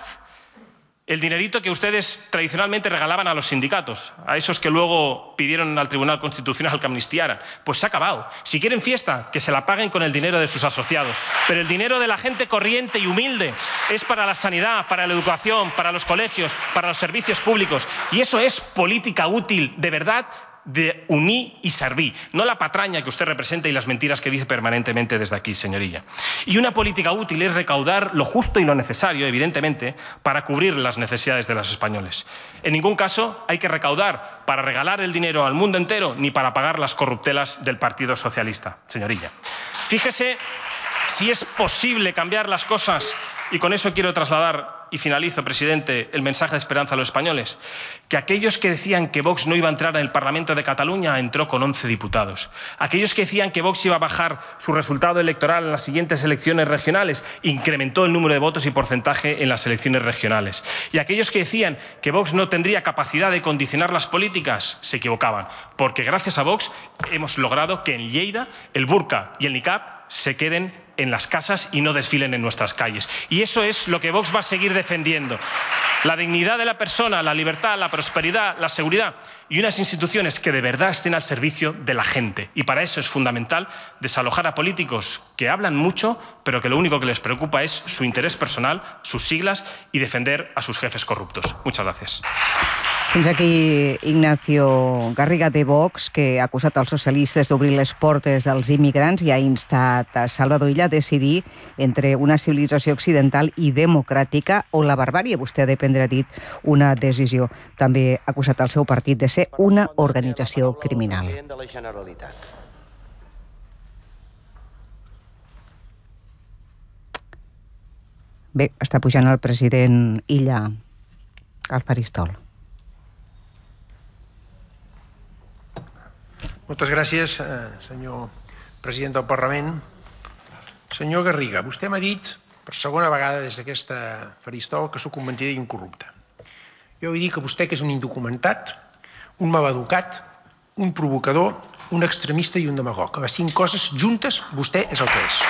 S5: el dinerito que ustedes tradicionalmente regalaban a los sindicatos, a esos que luego pidieron al Tribunal Constitucional que amnistiaran. Pues se ha acabado. Si quieren fiesta, que se la paguen con el dinero de sus asociados. Pero el dinero de la gente corriente y humilde es para la sanidad, para la educación, para los colegios, para los servicios públicos. Y eso es política útil, de verdad, de unir y servir, no la patraña que usted representa y las mentiras que dice permanentemente desde aquí, señorilla. Y una política útil es recaudar lo justo y lo necesario, evidentemente, para cubrir las necesidades de los españoles. En ningún caso hay que recaudar para regalar el dinero al mundo entero ni para pagar las corruptelas del Partido Socialista, señorilla. Fíjese si es posible cambiar las cosas. Y con eso quiero trasladar, y finalizo, presidente, el mensaje de esperanza a los españoles, que aquellos que decían que Vox no iba a entrar en el Parlamento de Cataluña entró con once diputados. Aquellos que decían que Vox iba a bajar su resultado electoral en las siguientes elecciones regionales incrementó el número de votos y porcentaje en las elecciones regionales. Y aquellos que decían que Vox no tendría capacidad de condicionar las políticas se equivocaban, porque gracias a Vox hemos logrado que en Lleida el burka y el niqab se queden en las casas y no desfilen en nuestras calles. Y eso es lo que Vox va a seguir defendiendo. La dignidad de la persona, la libertad, la prosperidad, la seguridad y unas instituciones que de verdad estén al servicio de la gente. Y para eso es fundamental desalojar a políticos que hablan mucho, pero que lo único que les preocupa es su interés personal, sus siglas y defender a sus jefes corruptos. Muchas gracias.
S2: Fins aquí Ignacio Garriga de Vox, que ha acusat els socialistes d'obrir les portes als immigrants i ha instat a Salvador Illa a decidir entre una civilització occidental i democràtica o la barbàrie. Vostè ha de prendre, ha dit, una decisió. També ha acusat el seu partit de ser una organització criminal. Bé, està pujant el president Illa al faristol.
S4: Moltes gràcies, senyor president del Parlament. Senyor Garriga, vostè m'ha dit per segona vegada des d'aquesta faristol que sóc un mentider i un corrupte. Jo vull dir que vostè que és un indocumentat, un maleducat, un provocador, un extremista i un demagog. Les cinc coses juntes, vostè és el que és.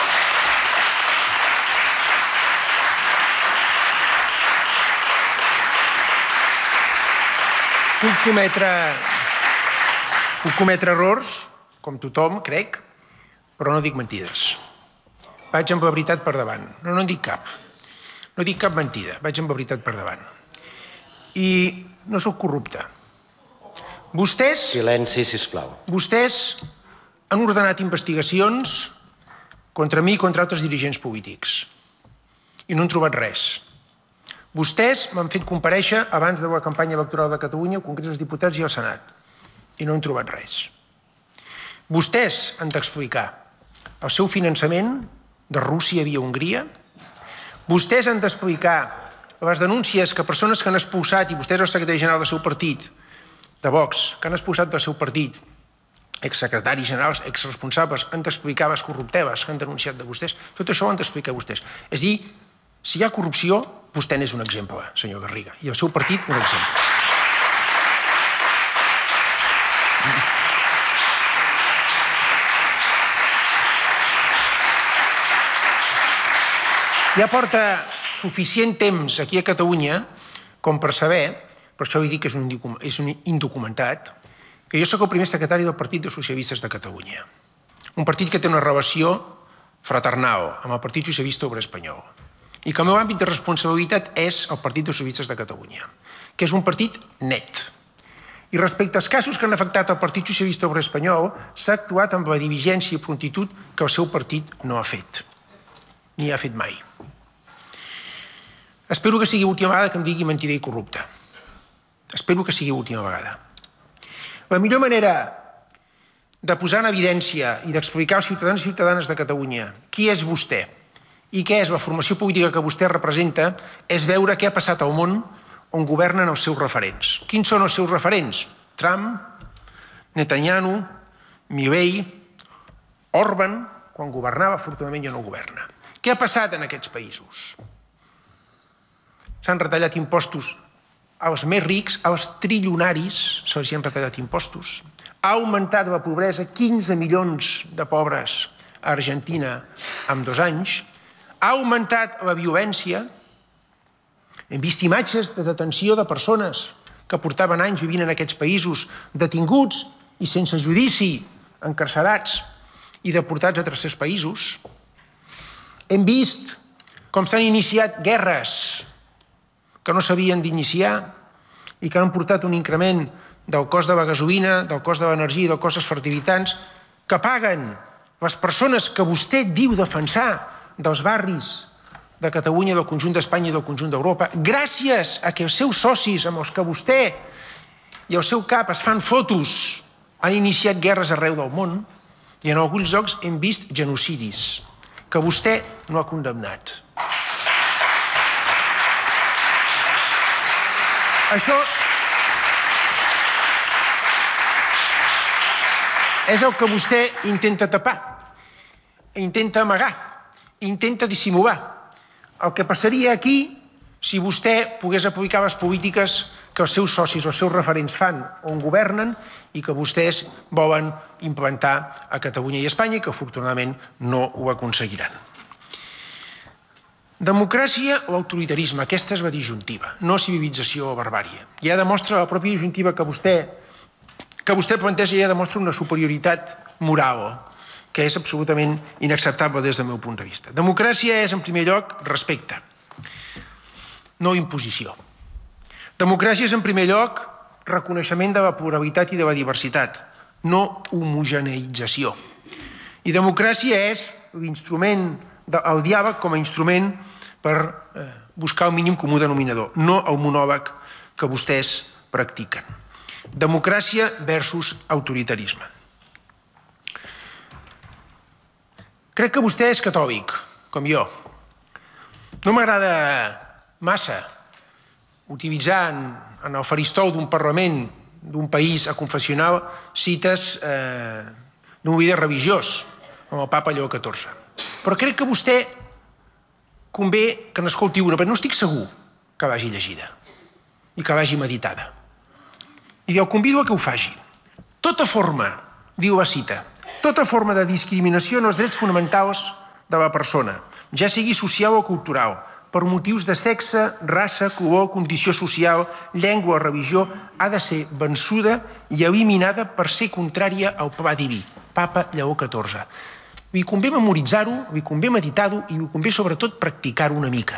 S4: Puc cometre, puc cometre errors, com tothom, crec, però no dic mentides. Vaig amb la veritat per davant. No, no en dic cap. No dic cap mentida. Vaig amb la veritat per davant. I no sóc corrupte. Vostès...
S3: Silenci, sisplau.
S4: Vostès han ordenat investigacions contra mi i contra altres dirigents polítics. I no han trobat res. Vostès m'han fet comparèixer abans de la campanya electoral de Catalunya al Congrés dels Diputats i al Senat. I no han trobat res. Vostès han d'explicar el seu finançament de Rússia via Hongria. Vostès han d'explicar les denúncies que persones que han expulsat, i vostè és el secretari general del seu partit, de Vox, que han expulsat del seu partit, exsecretaris generals, exresponsables, han d'explicar les corrupteles que han denunciat de vostès. Tot això ho han d'explicar vostès. És a dir, si hi ha corrupció, vostè n'és un exemple, senyor Garriga, i el seu partit un exemple. Ja porta suficient temps aquí a Catalunya com per saber, per això vull dir que és un, és un indocumentat, que jo sóc el primer secretari del Partit dels Socialistes de Catalunya. Un partit que té una relació fraternal amb el Partit Socialista Obrer Espanyol i que el meu àmbit de responsabilitat és el Partit dels Socialistes de Catalunya, que és un partit net. I respecte als casos que han afectat el Partit Socialista Obrer Espanyol, s'ha actuat amb la diligència i prontitud que el seu partit no ha fet, ni ha fet mai. Espero que sigui l'última vegada que em digui mentider i corrupte. Espero que sigui l'última vegada. La millor manera de posar en evidència i d'explicar als ciutadans i ciutadanes de Catalunya qui és vostè i què és la formació política que vostè representa és veure què ha passat al món on governen els seus referents. Quins són els seus referents? Trump, Netanyahu, Milei, Orban, quan governava, afortunadament ja no governa. Què ha passat en aquests països? S'han retallat impostos als més rics, als trilionaris, se'ls han retallat impostos. Ha augmentat la pobresa, quinze milions de pobres a Argentina en dos anys. Ha augmentat la violència. Hem vist imatges de detenció de persones que portaven anys vivint en aquests països, detinguts i sense judici, encarcerats i deportats a tercers països. Hem vist com s'han iniciat guerres que no s'havien d'iniciar i que han portat un increment del cost de la gasolina, del cost de l'energia i del cost dels fertilitzants que paguen les persones que vostè diu defensar dels barris de Catalunya, del conjunt d'Espanya i del conjunt d'Europa, gràcies a que els seus socis amb els que vostè i el seu cap es fan fotos han iniciat guerres arreu del món i en alguns llocs hem vist genocidis que vostè no ha condemnat. Això és el que vostè intenta tapar, intenta amagar, intenta dissimular. El que passaria aquí si vostè pogués aplicar les polítiques que els seus socis, els seus referents fan on governen i que vostès volen implantar a Catalunya i Espanya i que afortunadament no ho aconseguiran. Democràcia o autoritarisme, aquesta és la disjuntiva, no civilització o barbàrie. Ja demostra la pròpia disjuntiva que vostè, que vostè planteja, ja demostra una superioritat moral que és absolutament inacceptable des del meu punt de vista. Democràcia és, en primer lloc, respecte, no imposició. Democràcia és, en primer lloc, reconeixement de la pluralitat i de la diversitat, no homogeneïtzació. I democràcia és l'instrument, el diàleg com a instrument per buscar el mínim comú denominador, no el monòleg que vostès practiquen. Democràcia versus autoritarisme. Crec que vostè és catòlic, com jo. No m'agrada massa utilitzar en el faristol d'un Parlament d'un país aconfessional cites d'un líder religiós, com el papa Lleó catorze. Però crec que vostè convé que n'escolti una, però no estic segur que vagi llegida i que vagi meditada. I el convido a que ho faci. Tota forma, diu la cita, tota forma de discriminació en els drets fonamentals de la persona, ja sigui social o cultural, per motius de sexe, raça, color, condició social, llengua o religió, ha de ser vençuda i eliminada per ser contrària al pla diví, Papa Lleó catorze. Li convé memoritzar-ho, li convé meditar-ho i li convé sobretot practicar-ho una mica.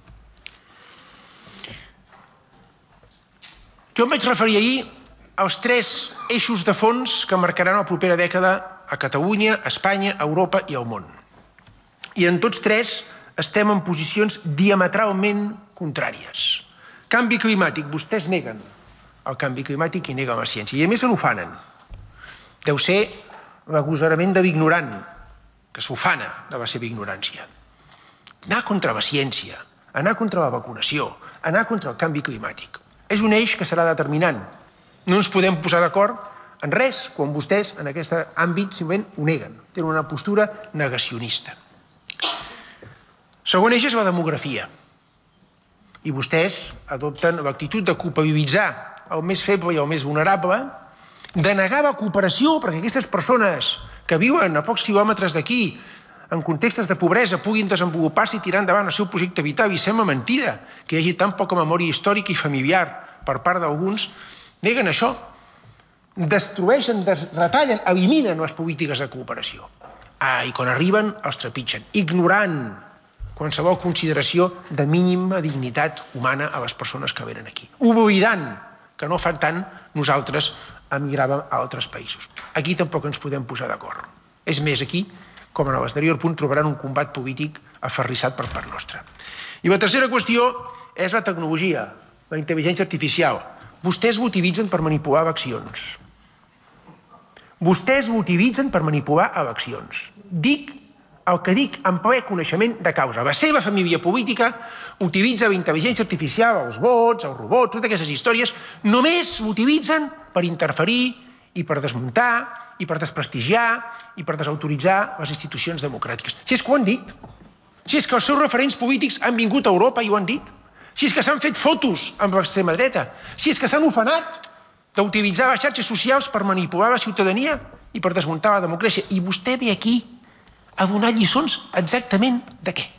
S4: Jo em vaig referir ahir als tres eixos de fons que marcaran la propera dècada a Catalunya, a Espanya, a Europa i al món. I en tots tres estem en posicions diametralment contràries. Canvi climàtic, vostès neguen el canvi climàtic i neguen la ciència. I a més se n'ufanen. Deu ser l'agosarament de l'ignorant, que s'ufana de la seva ignorància. Anar contra la ciència, anar contra la vacunació, anar contra el canvi climàtic. És un eix que serà determinant. No ens podem posar d'acord en res quan vostès en aquest àmbit simplement ho neguen. Tenen una postura negacionista. Segon eix és la demografia. I vostès adopten l'actitud de culpabilitzar el més feble i el més vulnerable, de negar la cooperació perquè aquestes persones que viuen a pocs quilòmetres d'aquí, en contextos de pobresa, puguin desenvolupar-se i tirar endavant el seu projecte vital. I sembla mentida que hi hagi tan poca memòria històrica i familiar per part d'alguns. Neguen això. Destrueixen, retallen, eliminen les polítiques de cooperació. Ah, i quan arriben, els trepitgen, ignorant qualsevol consideració de mínima dignitat humana a les persones que venen aquí. Oblidant que no fan tant nosaltres emigràvem a altres països. Aquí tampoc ens podem posar d'acord. És més, aquí, com en l'anterior punt, trobaran un combat polític aferrissat per part nostra. I la tercera qüestió és la tecnologia, la intel·ligència artificial. Vostès l'utilitzen per manipular eleccions. Vostès l'utilitzen per manipular eleccions. Dic el que dic en ple coneixement de causa. La seva família política utilitza la intel·ligència artificial, els vots, els robots, totes aquestes històries, només l'utilitzen per interferir i per desmuntar i per desprestigiar i per desautoritzar les institucions democràtiques. Si és que ho han dit, si és que els seus referents polítics han vingut a Europa i ho han dit, si és que s'han fet fotos amb l'extrema dreta, si és que s'han ofenat d'utilitzar les xarxes socials per manipular la ciutadania i per desmuntar la democràcia. I vostè ve aquí a donar lliçons exactament de què?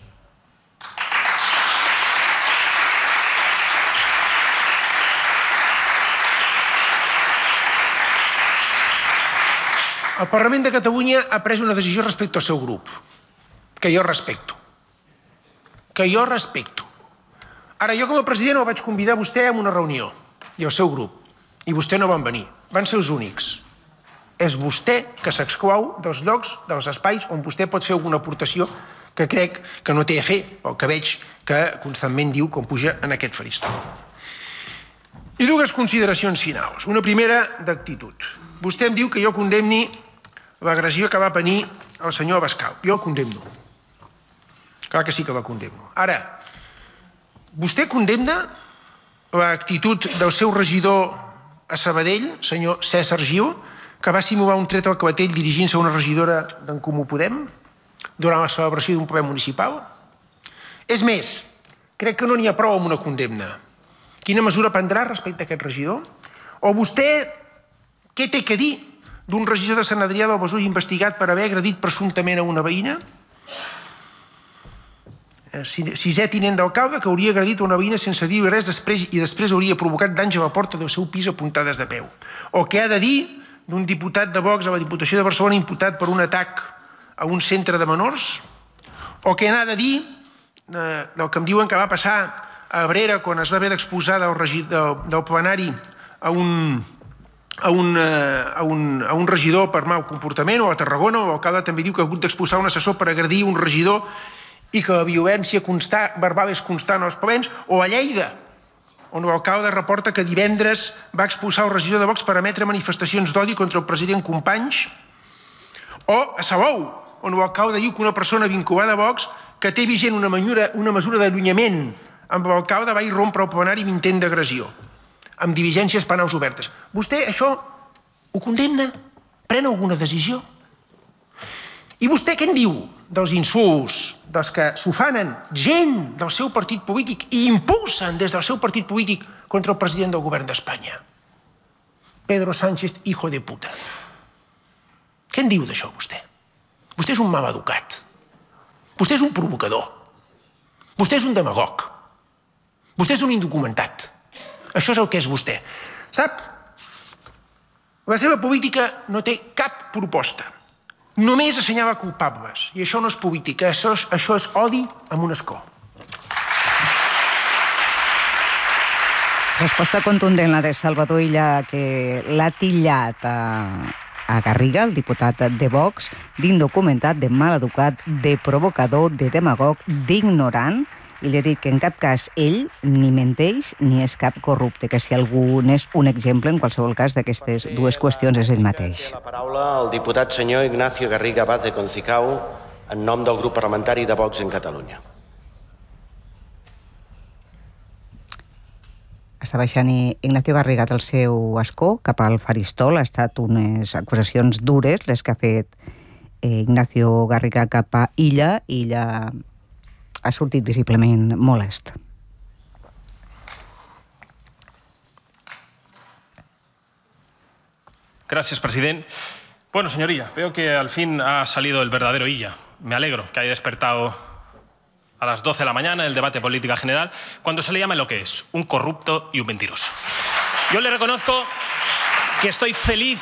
S4: El Parlament de Catalunya ha pres una decisió respecte al seu grup, que jo respecto. Que jo respecto. Ara, jo com a president el vaig convidar a vostè a una reunió, i al seu grup, i vostè no van venir. Van ser els únics. És vostè que s'exclou dels llocs, dels espais on vostè pot fer alguna aportació que crec que no té a fer, o que veig que constantment diu com puja en aquest faristol. I dues consideracions finals. Una primera d'actitud. Vostè em diu que jo condemni l'agressió que va venir el senyor Abascal. Jo el condemno. Clar que sí que la condemno. Ara, vostè condemna l'actitud del seu regidor a Sabadell, senyor César Gil, que va simular un tret al clatell dirigint-se a una regidora d'en Comú Podem durant la celebració d'un ple municipal? És més, crec que no n'hi ha prou amb una condemna. Quina mesura prendrà respecte a aquest regidor? O vostè què té que dir d'un regidor de Sant Adrià del Besòs investigat per haver agredit presumptament a una veïna? Sisè tinent d'alcalde que hauria agredit a una veïna sense dir res després i després hauria provocat danys a la porta del seu pis a puntades de peu. O què ha de dir d'un diputat de Vox a la Diputació de Barcelona imputat per un atac a un centre de menors? O què n'ha de dir eh, del que em diuen que va passar a Abrera quan es va haver d'exposar del, del, del plenari a un, a, un, a, un, a un regidor per mal comportament, o a Tarragona, o l'alcalde també diu que ha hagut d'expulsar un assessor per agredir un regidor i que la violència constant, verbal és constant als plens, o a Lleida, on l'alcalde reporta que divendres va expulsar el regidor de Vox per emetre manifestacions d'odi contra el president Companys, o a Salou, on l'alcalde diu que una persona vinculada a Vox que té vigent una, mesura, una mesura d'allunyament amb l'alcalde va irrompre el plenari amb intent d'agressió, amb diligències penals obertes. Vostè això ho condemna? Pren alguna decisió? I vostè què en diu dels insults, dels que s'ofanen gent del seu partit polític i impulsen des del seu partit polític contra el president del govern d'Espanya? Pedro Sánchez, hijo de puta. Què en diu d'això, vostè? Vostè és un mal educat. Vostè és un provocador. Vostè és un demagog. Vostè és un indocumentat. Això és el que és vostè. Sap? La seva política no té cap proposta. Només assenyala culpables. I això no és política, això és, això és odi amb un escó.
S2: Resposta contundent la de Salvador Illa, que l'ha tillat a, a Garriga, el diputat de Vox, d'indocumentat, de maleducat, de provocador, de demagog, d'ignorant, i li ha dit que en cap cas ell ni menteix ni és cap corrupte, que si algú n'és un exemple, en qualsevol cas, d'aquestes dues qüestions és ell mateix.
S3: La paraula al diputat senyor Ignacio Garriga Vaz de Concicao en nom del grup parlamentari de Vox en Catalunya.
S2: Està baixant Ignacio Garriga del seu escó cap al faristol. Ha estat unes acusacions dures les que ha fet Ignacio Garriga cap a Illa, i Illa ha sortit visiblement molest.
S5: Gracias, presidente. Bueno, señoría, veo que al fin ha salido el verdadero Illa. Me alegro que haya despertado a las doce de la mañana el debate política general, cuando se le llama lo que es, un corrupto y un mentiroso. Yo le reconozco que estoy feliz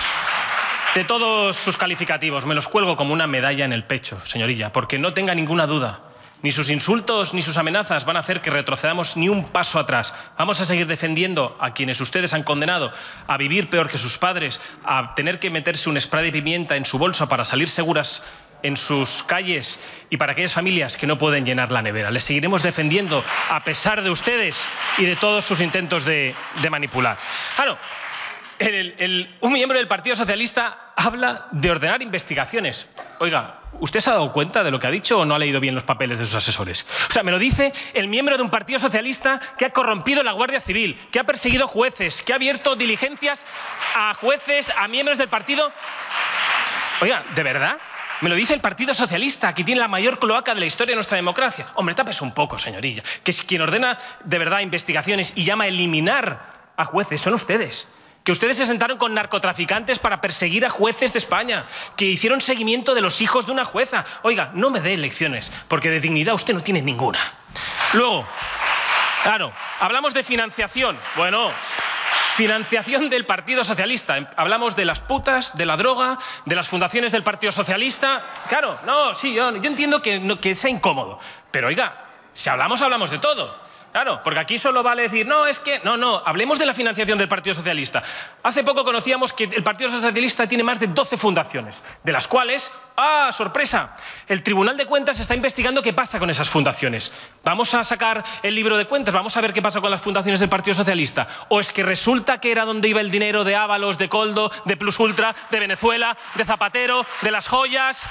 S5: de todos sus calificativos. Me los cuelgo como una medalla en el pecho, señorilla, porque no tenga ninguna duda. Ni sus insultos ni sus amenazas van a hacer que retrocedamos ni un paso atrás. Vamos a seguir defendiendo a quienes ustedes han condenado a vivir peor que sus padres, a tener que meterse un spray de pimienta en su bolsa para salir seguras en sus calles, y para aquellas familias que no pueden llenar la nevera. Les seguiremos defendiendo a pesar de ustedes y de todos sus intentos de, de manipular. Claro, el, el, un miembro del Partido Socialista habla de ordenar investigaciones. Oiga, ¿usted se ha dado cuenta de lo que ha dicho o no ha leído bien los papeles de sus asesores? O sea, me lo dice el miembro de un Partido Socialista que ha corrompido la Guardia Civil, que ha perseguido jueces, que ha abierto diligencias a jueces, a miembros del partido. Oiga, ¿de verdad? Me lo dice el Partido Socialista, que tiene la mayor cloaca de la historia de nuestra democracia. Hombre, tápese un poco, señorilla, que es quien ordena de verdad investigaciones y llama a eliminar a jueces son ustedes. Que ustedes se sentaron con narcotraficantes para perseguir a jueces de España, que hicieron seguimiento de los hijos de una jueza. Oiga, no me dé lecciones, porque de dignidad usted no tiene ninguna. Luego, claro, hablamos de financiación. Bueno, financiación del Partido Socialista. Hablamos de las putas, de la droga, de las fundaciones del Partido Socialista. Claro, no, sí, yo, yo entiendo que, no, que sea incómodo. Pero oiga, si hablamos, hablamos de todo. Claro, porque aquí solo vale decir, no, es que... No, no, hablemos de la financiación del Partido Socialista. Hace poco conocíamos que el Partido Socialista tiene más de doce fundaciones, de las cuales, ¡ah, sorpresa!, el Tribunal de Cuentas está investigando qué pasa con esas fundaciones. Vamos a sacar el libro de cuentas, vamos a ver qué pasa con las fundaciones del Partido Socialista. O es que resulta que era donde iba el dinero de Ábalos, de Coldo, de Plus Ultra, de Venezuela, de Zapatero, de las joyas...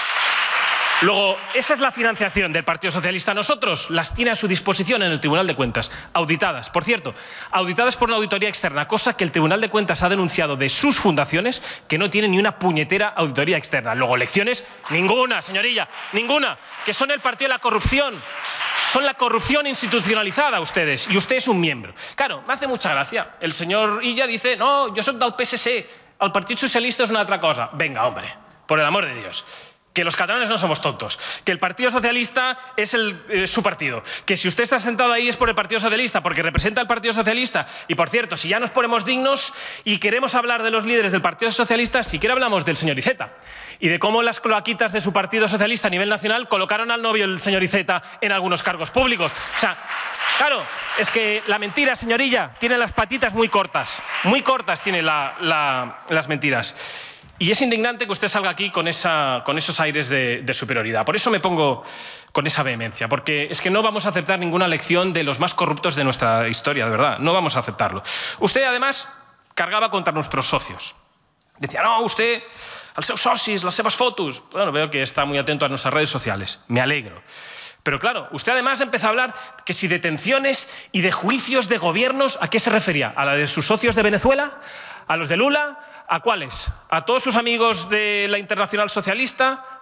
S5: Luego, esa es la financiación del Partido Socialista. Nosotros las tiene a su disposición en el Tribunal de Cuentas, auditadas. Por cierto, auditadas por una auditoría externa, cosa que el Tribunal de Cuentas ha denunciado de sus fundaciones, que no tienen ni una puñetera auditoría externa. Luego, lecciones, ninguna, señorilla, ninguna, que son el partido de la corrupción. Son la corrupción institucionalizada ustedes, y usted es un miembro. Claro, me hace mucha gracia. El señor Illa dice, no, yo soy del P S C, el Partido Socialista es una otra cosa. Venga, hombre, por el amor de Dios. Que los catalanes no somos tontos, que el Partido Socialista es el, eh, su partido, que si usted está sentado ahí es por el Partido Socialista, porque representa al Partido Socialista. Y por cierto, si ya nos ponemos dignos y queremos hablar de los líderes del Partido Socialista, siquiera hablamos del señor Iceta y de cómo las cloaquitas de su Partido Socialista a nivel nacional colocaron al novio del señor Iceta en algunos cargos públicos. O sea, claro, es que la mentira, señorilla, tiene las patitas muy cortas, muy cortas tiene la, la, las mentiras. Y es indignante que usted salga aquí con, esa, con esos aires de, de superioridad. Por eso me pongo con esa vehemencia, porque es que no vamos a aceptar ninguna lección de los más corruptos de nuestra historia, de verdad. No vamos a aceptarlo. Usted, además, cargaba contra nuestros socios. Decía, no, usted, als seus socis, las seves fotos. Bueno, veo que está muy atento a nuestras redes sociales. Me alegro. Pero claro, usted además empezó a hablar que si detenciones y de juicios de gobiernos, ¿a qué se refería? ¿A la de sus socios de Venezuela? ¿A los de Lula? ¿A cuáles? ¿A todos sus amigos de la Internacional Socialista?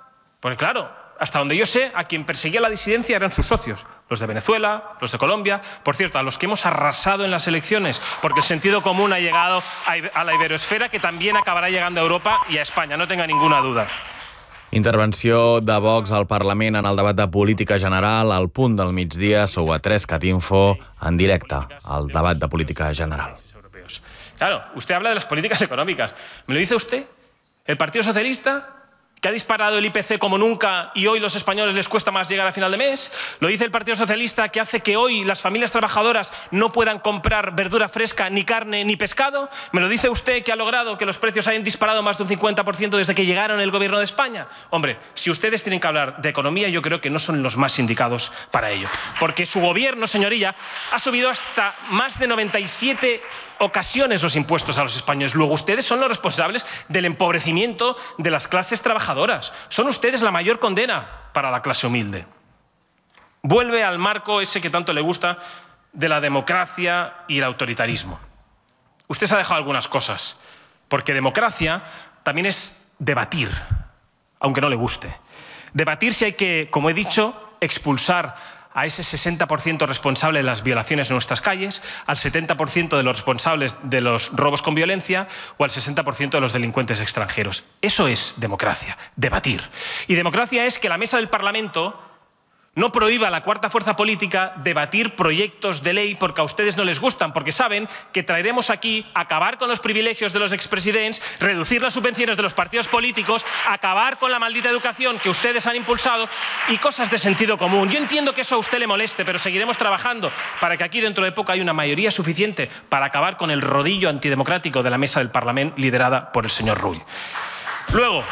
S5: Porque claro, hasta donde yo sé, a quien perseguía la disidencia eran sus socios, los de Venezuela, los de Colombia, por cierto, a los que hemos arrasado en las elecciones, porque el sentido común ha llegado a la iberoesfera, que también acabará llegando a Europa y a España, no tenga ninguna duda.
S6: Intervenció de Vox al Parlament en el debat de política general al punt del migdia. Sou a tres cat info en directe al debat de política general.
S5: Claro, usted habla de las políticas económicas. ¿Me lo dice usted? ¿El Partido Socialista, que ha disparado el I P C como nunca y hoy los españoles les cuesta más llegar a final de mes? ¿Lo dice el Partido Socialista, que hace que hoy las familias trabajadoras no puedan comprar verdura fresca, ni carne, ni pescado? ¿Me lo dice usted, que ha logrado que los precios hayan disparado más de un cincuenta por ciento desde que llegaron el gobierno de España? Hombre, si ustedes tienen que hablar de economía, yo creo que no son los más indicados para ello. Porque su gobierno, señoría, ha subido hasta más de noventa y siete ocasiones los impuestos a los españoles. Luego ustedes son los responsables del empobrecimiento de las clases trabajadoras. Son ustedes la mayor condena para la clase humilde. Vuelve al marco ese que tanto le gusta de la democracia y el autoritarismo. Usted se ha dejado algunas cosas, porque democracia también es debatir, aunque no le guste. Debatir si hay que, como he dicho, expulsar a ese sesenta por ciento responsable de las violaciones en nuestras calles, al setenta por ciento de los responsables de los robos con violencia o al sesenta por ciento de los delincuentes extranjeros. Eso es democracia, debatir. Y democracia es que la mesa del Parlamento no prohíba a la cuarta fuerza política debatir proyectos de ley porque a ustedes no les gustan, porque saben que traeremos aquí acabar con los privilegios de los expresidentes, reducir las subvenciones de los partidos políticos, acabar con la maldita educación que ustedes han impulsado y cosas de sentido común. Yo entiendo que eso a usted le moleste, pero seguiremos trabajando para que aquí dentro de poco haya una mayoría suficiente para acabar con el rodillo antidemocrático de la mesa del Parlamento liderada por el señor Rull. Luego,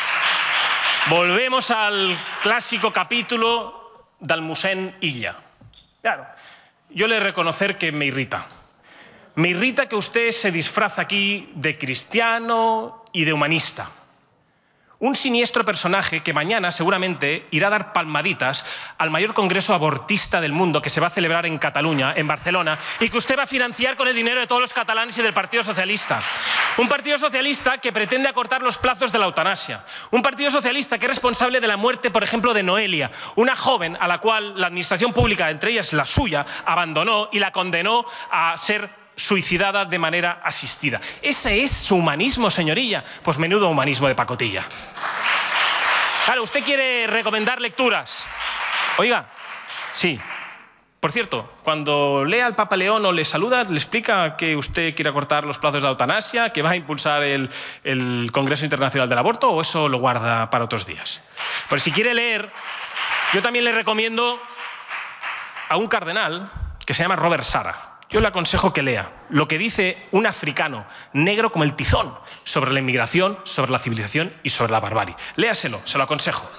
S5: volvemos al clásico capítulo del mossèn Illa. Claro, yo le he de reconocer que me irrita. Me irrita que usted se disfraza aquí de cristiano y de humanista. Un siniestro personaje que mañana seguramente irá a dar palmaditas al mayor congreso abortista del mundo que se va a celebrar en Cataluña, en Barcelona, y que usted va a financiar con el dinero de todos los catalanes y del Partido Socialista. Un Partido Socialista que pretende acortar los plazos de la eutanasia. Un Partido Socialista que es responsable de la muerte, por ejemplo, de Noelia, una joven a la cual la administración pública, entre ellas la suya, abandonó y la condenó a ser suicidada de manera asistida. ¿Ese es su humanismo, señorilla? Pues menudo humanismo de pacotilla. Claro, usted quiere recomendar lecturas. Oiga, sí. Por cierto, cuando lea al Papa León o le saluda, le explica que usted quiere acortar los plazos de la eutanasia, que va a impulsar el, el Congreso Internacional del Aborto, o eso lo guarda para otros días. Pues si quiere leer, yo también le recomiendo a un cardenal que se llama Robert Sara. Yo le aconsejo que lea lo que dice un africano negro como el tizón sobre la inmigración, sobre la civilización y sobre la barbarie. Léaselo, se lo aconsejo.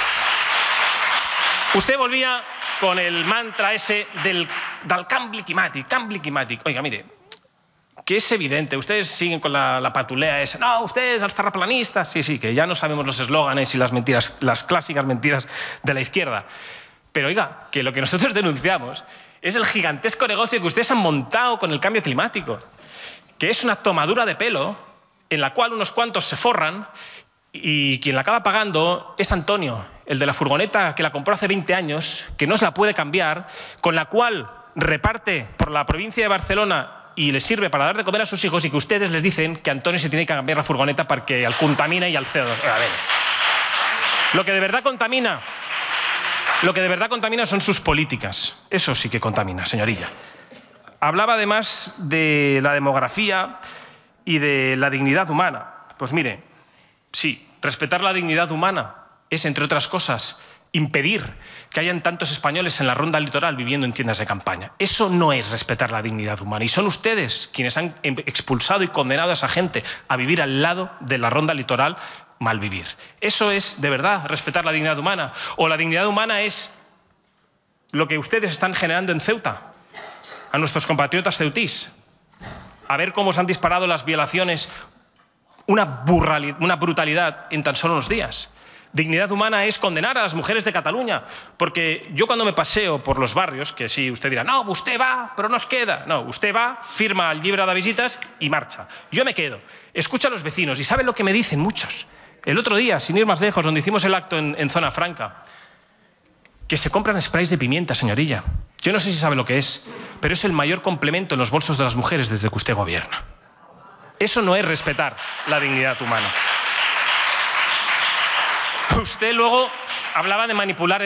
S5: Usted volvía con el mantra ese del, del canvi climàtic, canvi climàtic. Oiga, mire, que es evidente, ustedes siguen con la, la patulea esa. No, ustedes, los terraplanistas. Sí, sí, que ya no sabemos los eslóganes y las mentiras, las clásicas mentiras de la izquierda. Pero oiga, que lo que nosotros denunciamos es el gigantesco negocio que ustedes han montado con el cambio climático, que es una tomadura de pelo en la cual unos cuantos se forran y quien la acaba pagando es Antonio, el de la furgoneta que la compró hace veinte años, que no se la puede cambiar, con la cual reparte por la provincia de Barcelona y le sirve para dar de comer a sus hijos, y que ustedes les dicen que Antonio se tiene que cambiar la furgoneta para que al contamina y al C O dos. A ver. Lo que de verdad contamina... Lo que de verdad contamina son sus políticas. Eso sí que contamina, señorilla. Hablaba además de la demografía y de la dignidad humana. Pues mire, sí, respetar la dignidad humana es, entre otras cosas, impedir que hayan tantos españoles en la ronda litoral viviendo en tiendas de campaña. Eso no es respetar la dignidad humana. Y son ustedes quienes han expulsado y condenado a esa gente a vivir al lado de la ronda litoral, malvivir. ¿Eso es, de verdad, respetar la dignidad humana? ¿O la dignidad humana es lo que ustedes están generando en Ceuta, a nuestros compatriotas ceutís? A ver cómo se han disparado las violaciones, una, una brutalidad en tan solo unos días. Dignidad humana es condenar a las mujeres de Cataluña, porque yo cuando me paseo por los barrios, que sí, usted dirá, no, usted va, però no es queda. No, usted va, firma el llibre de visitas y marcha. Yo me quedo, escucho a los vecinos y ¿saben lo que me dicen muchos? el otro día, sin ir más lejos, donde hicimos el acto en, en Zona Franca, que se compran sprays de pimienta, señorilla. Yo no sé si sabe lo que es, pero es el mayor complemento en los bolsos de las mujeres desde que usted gobierna. Eso no es respetar la dignidad humana. Usted luego hablaba de manipular el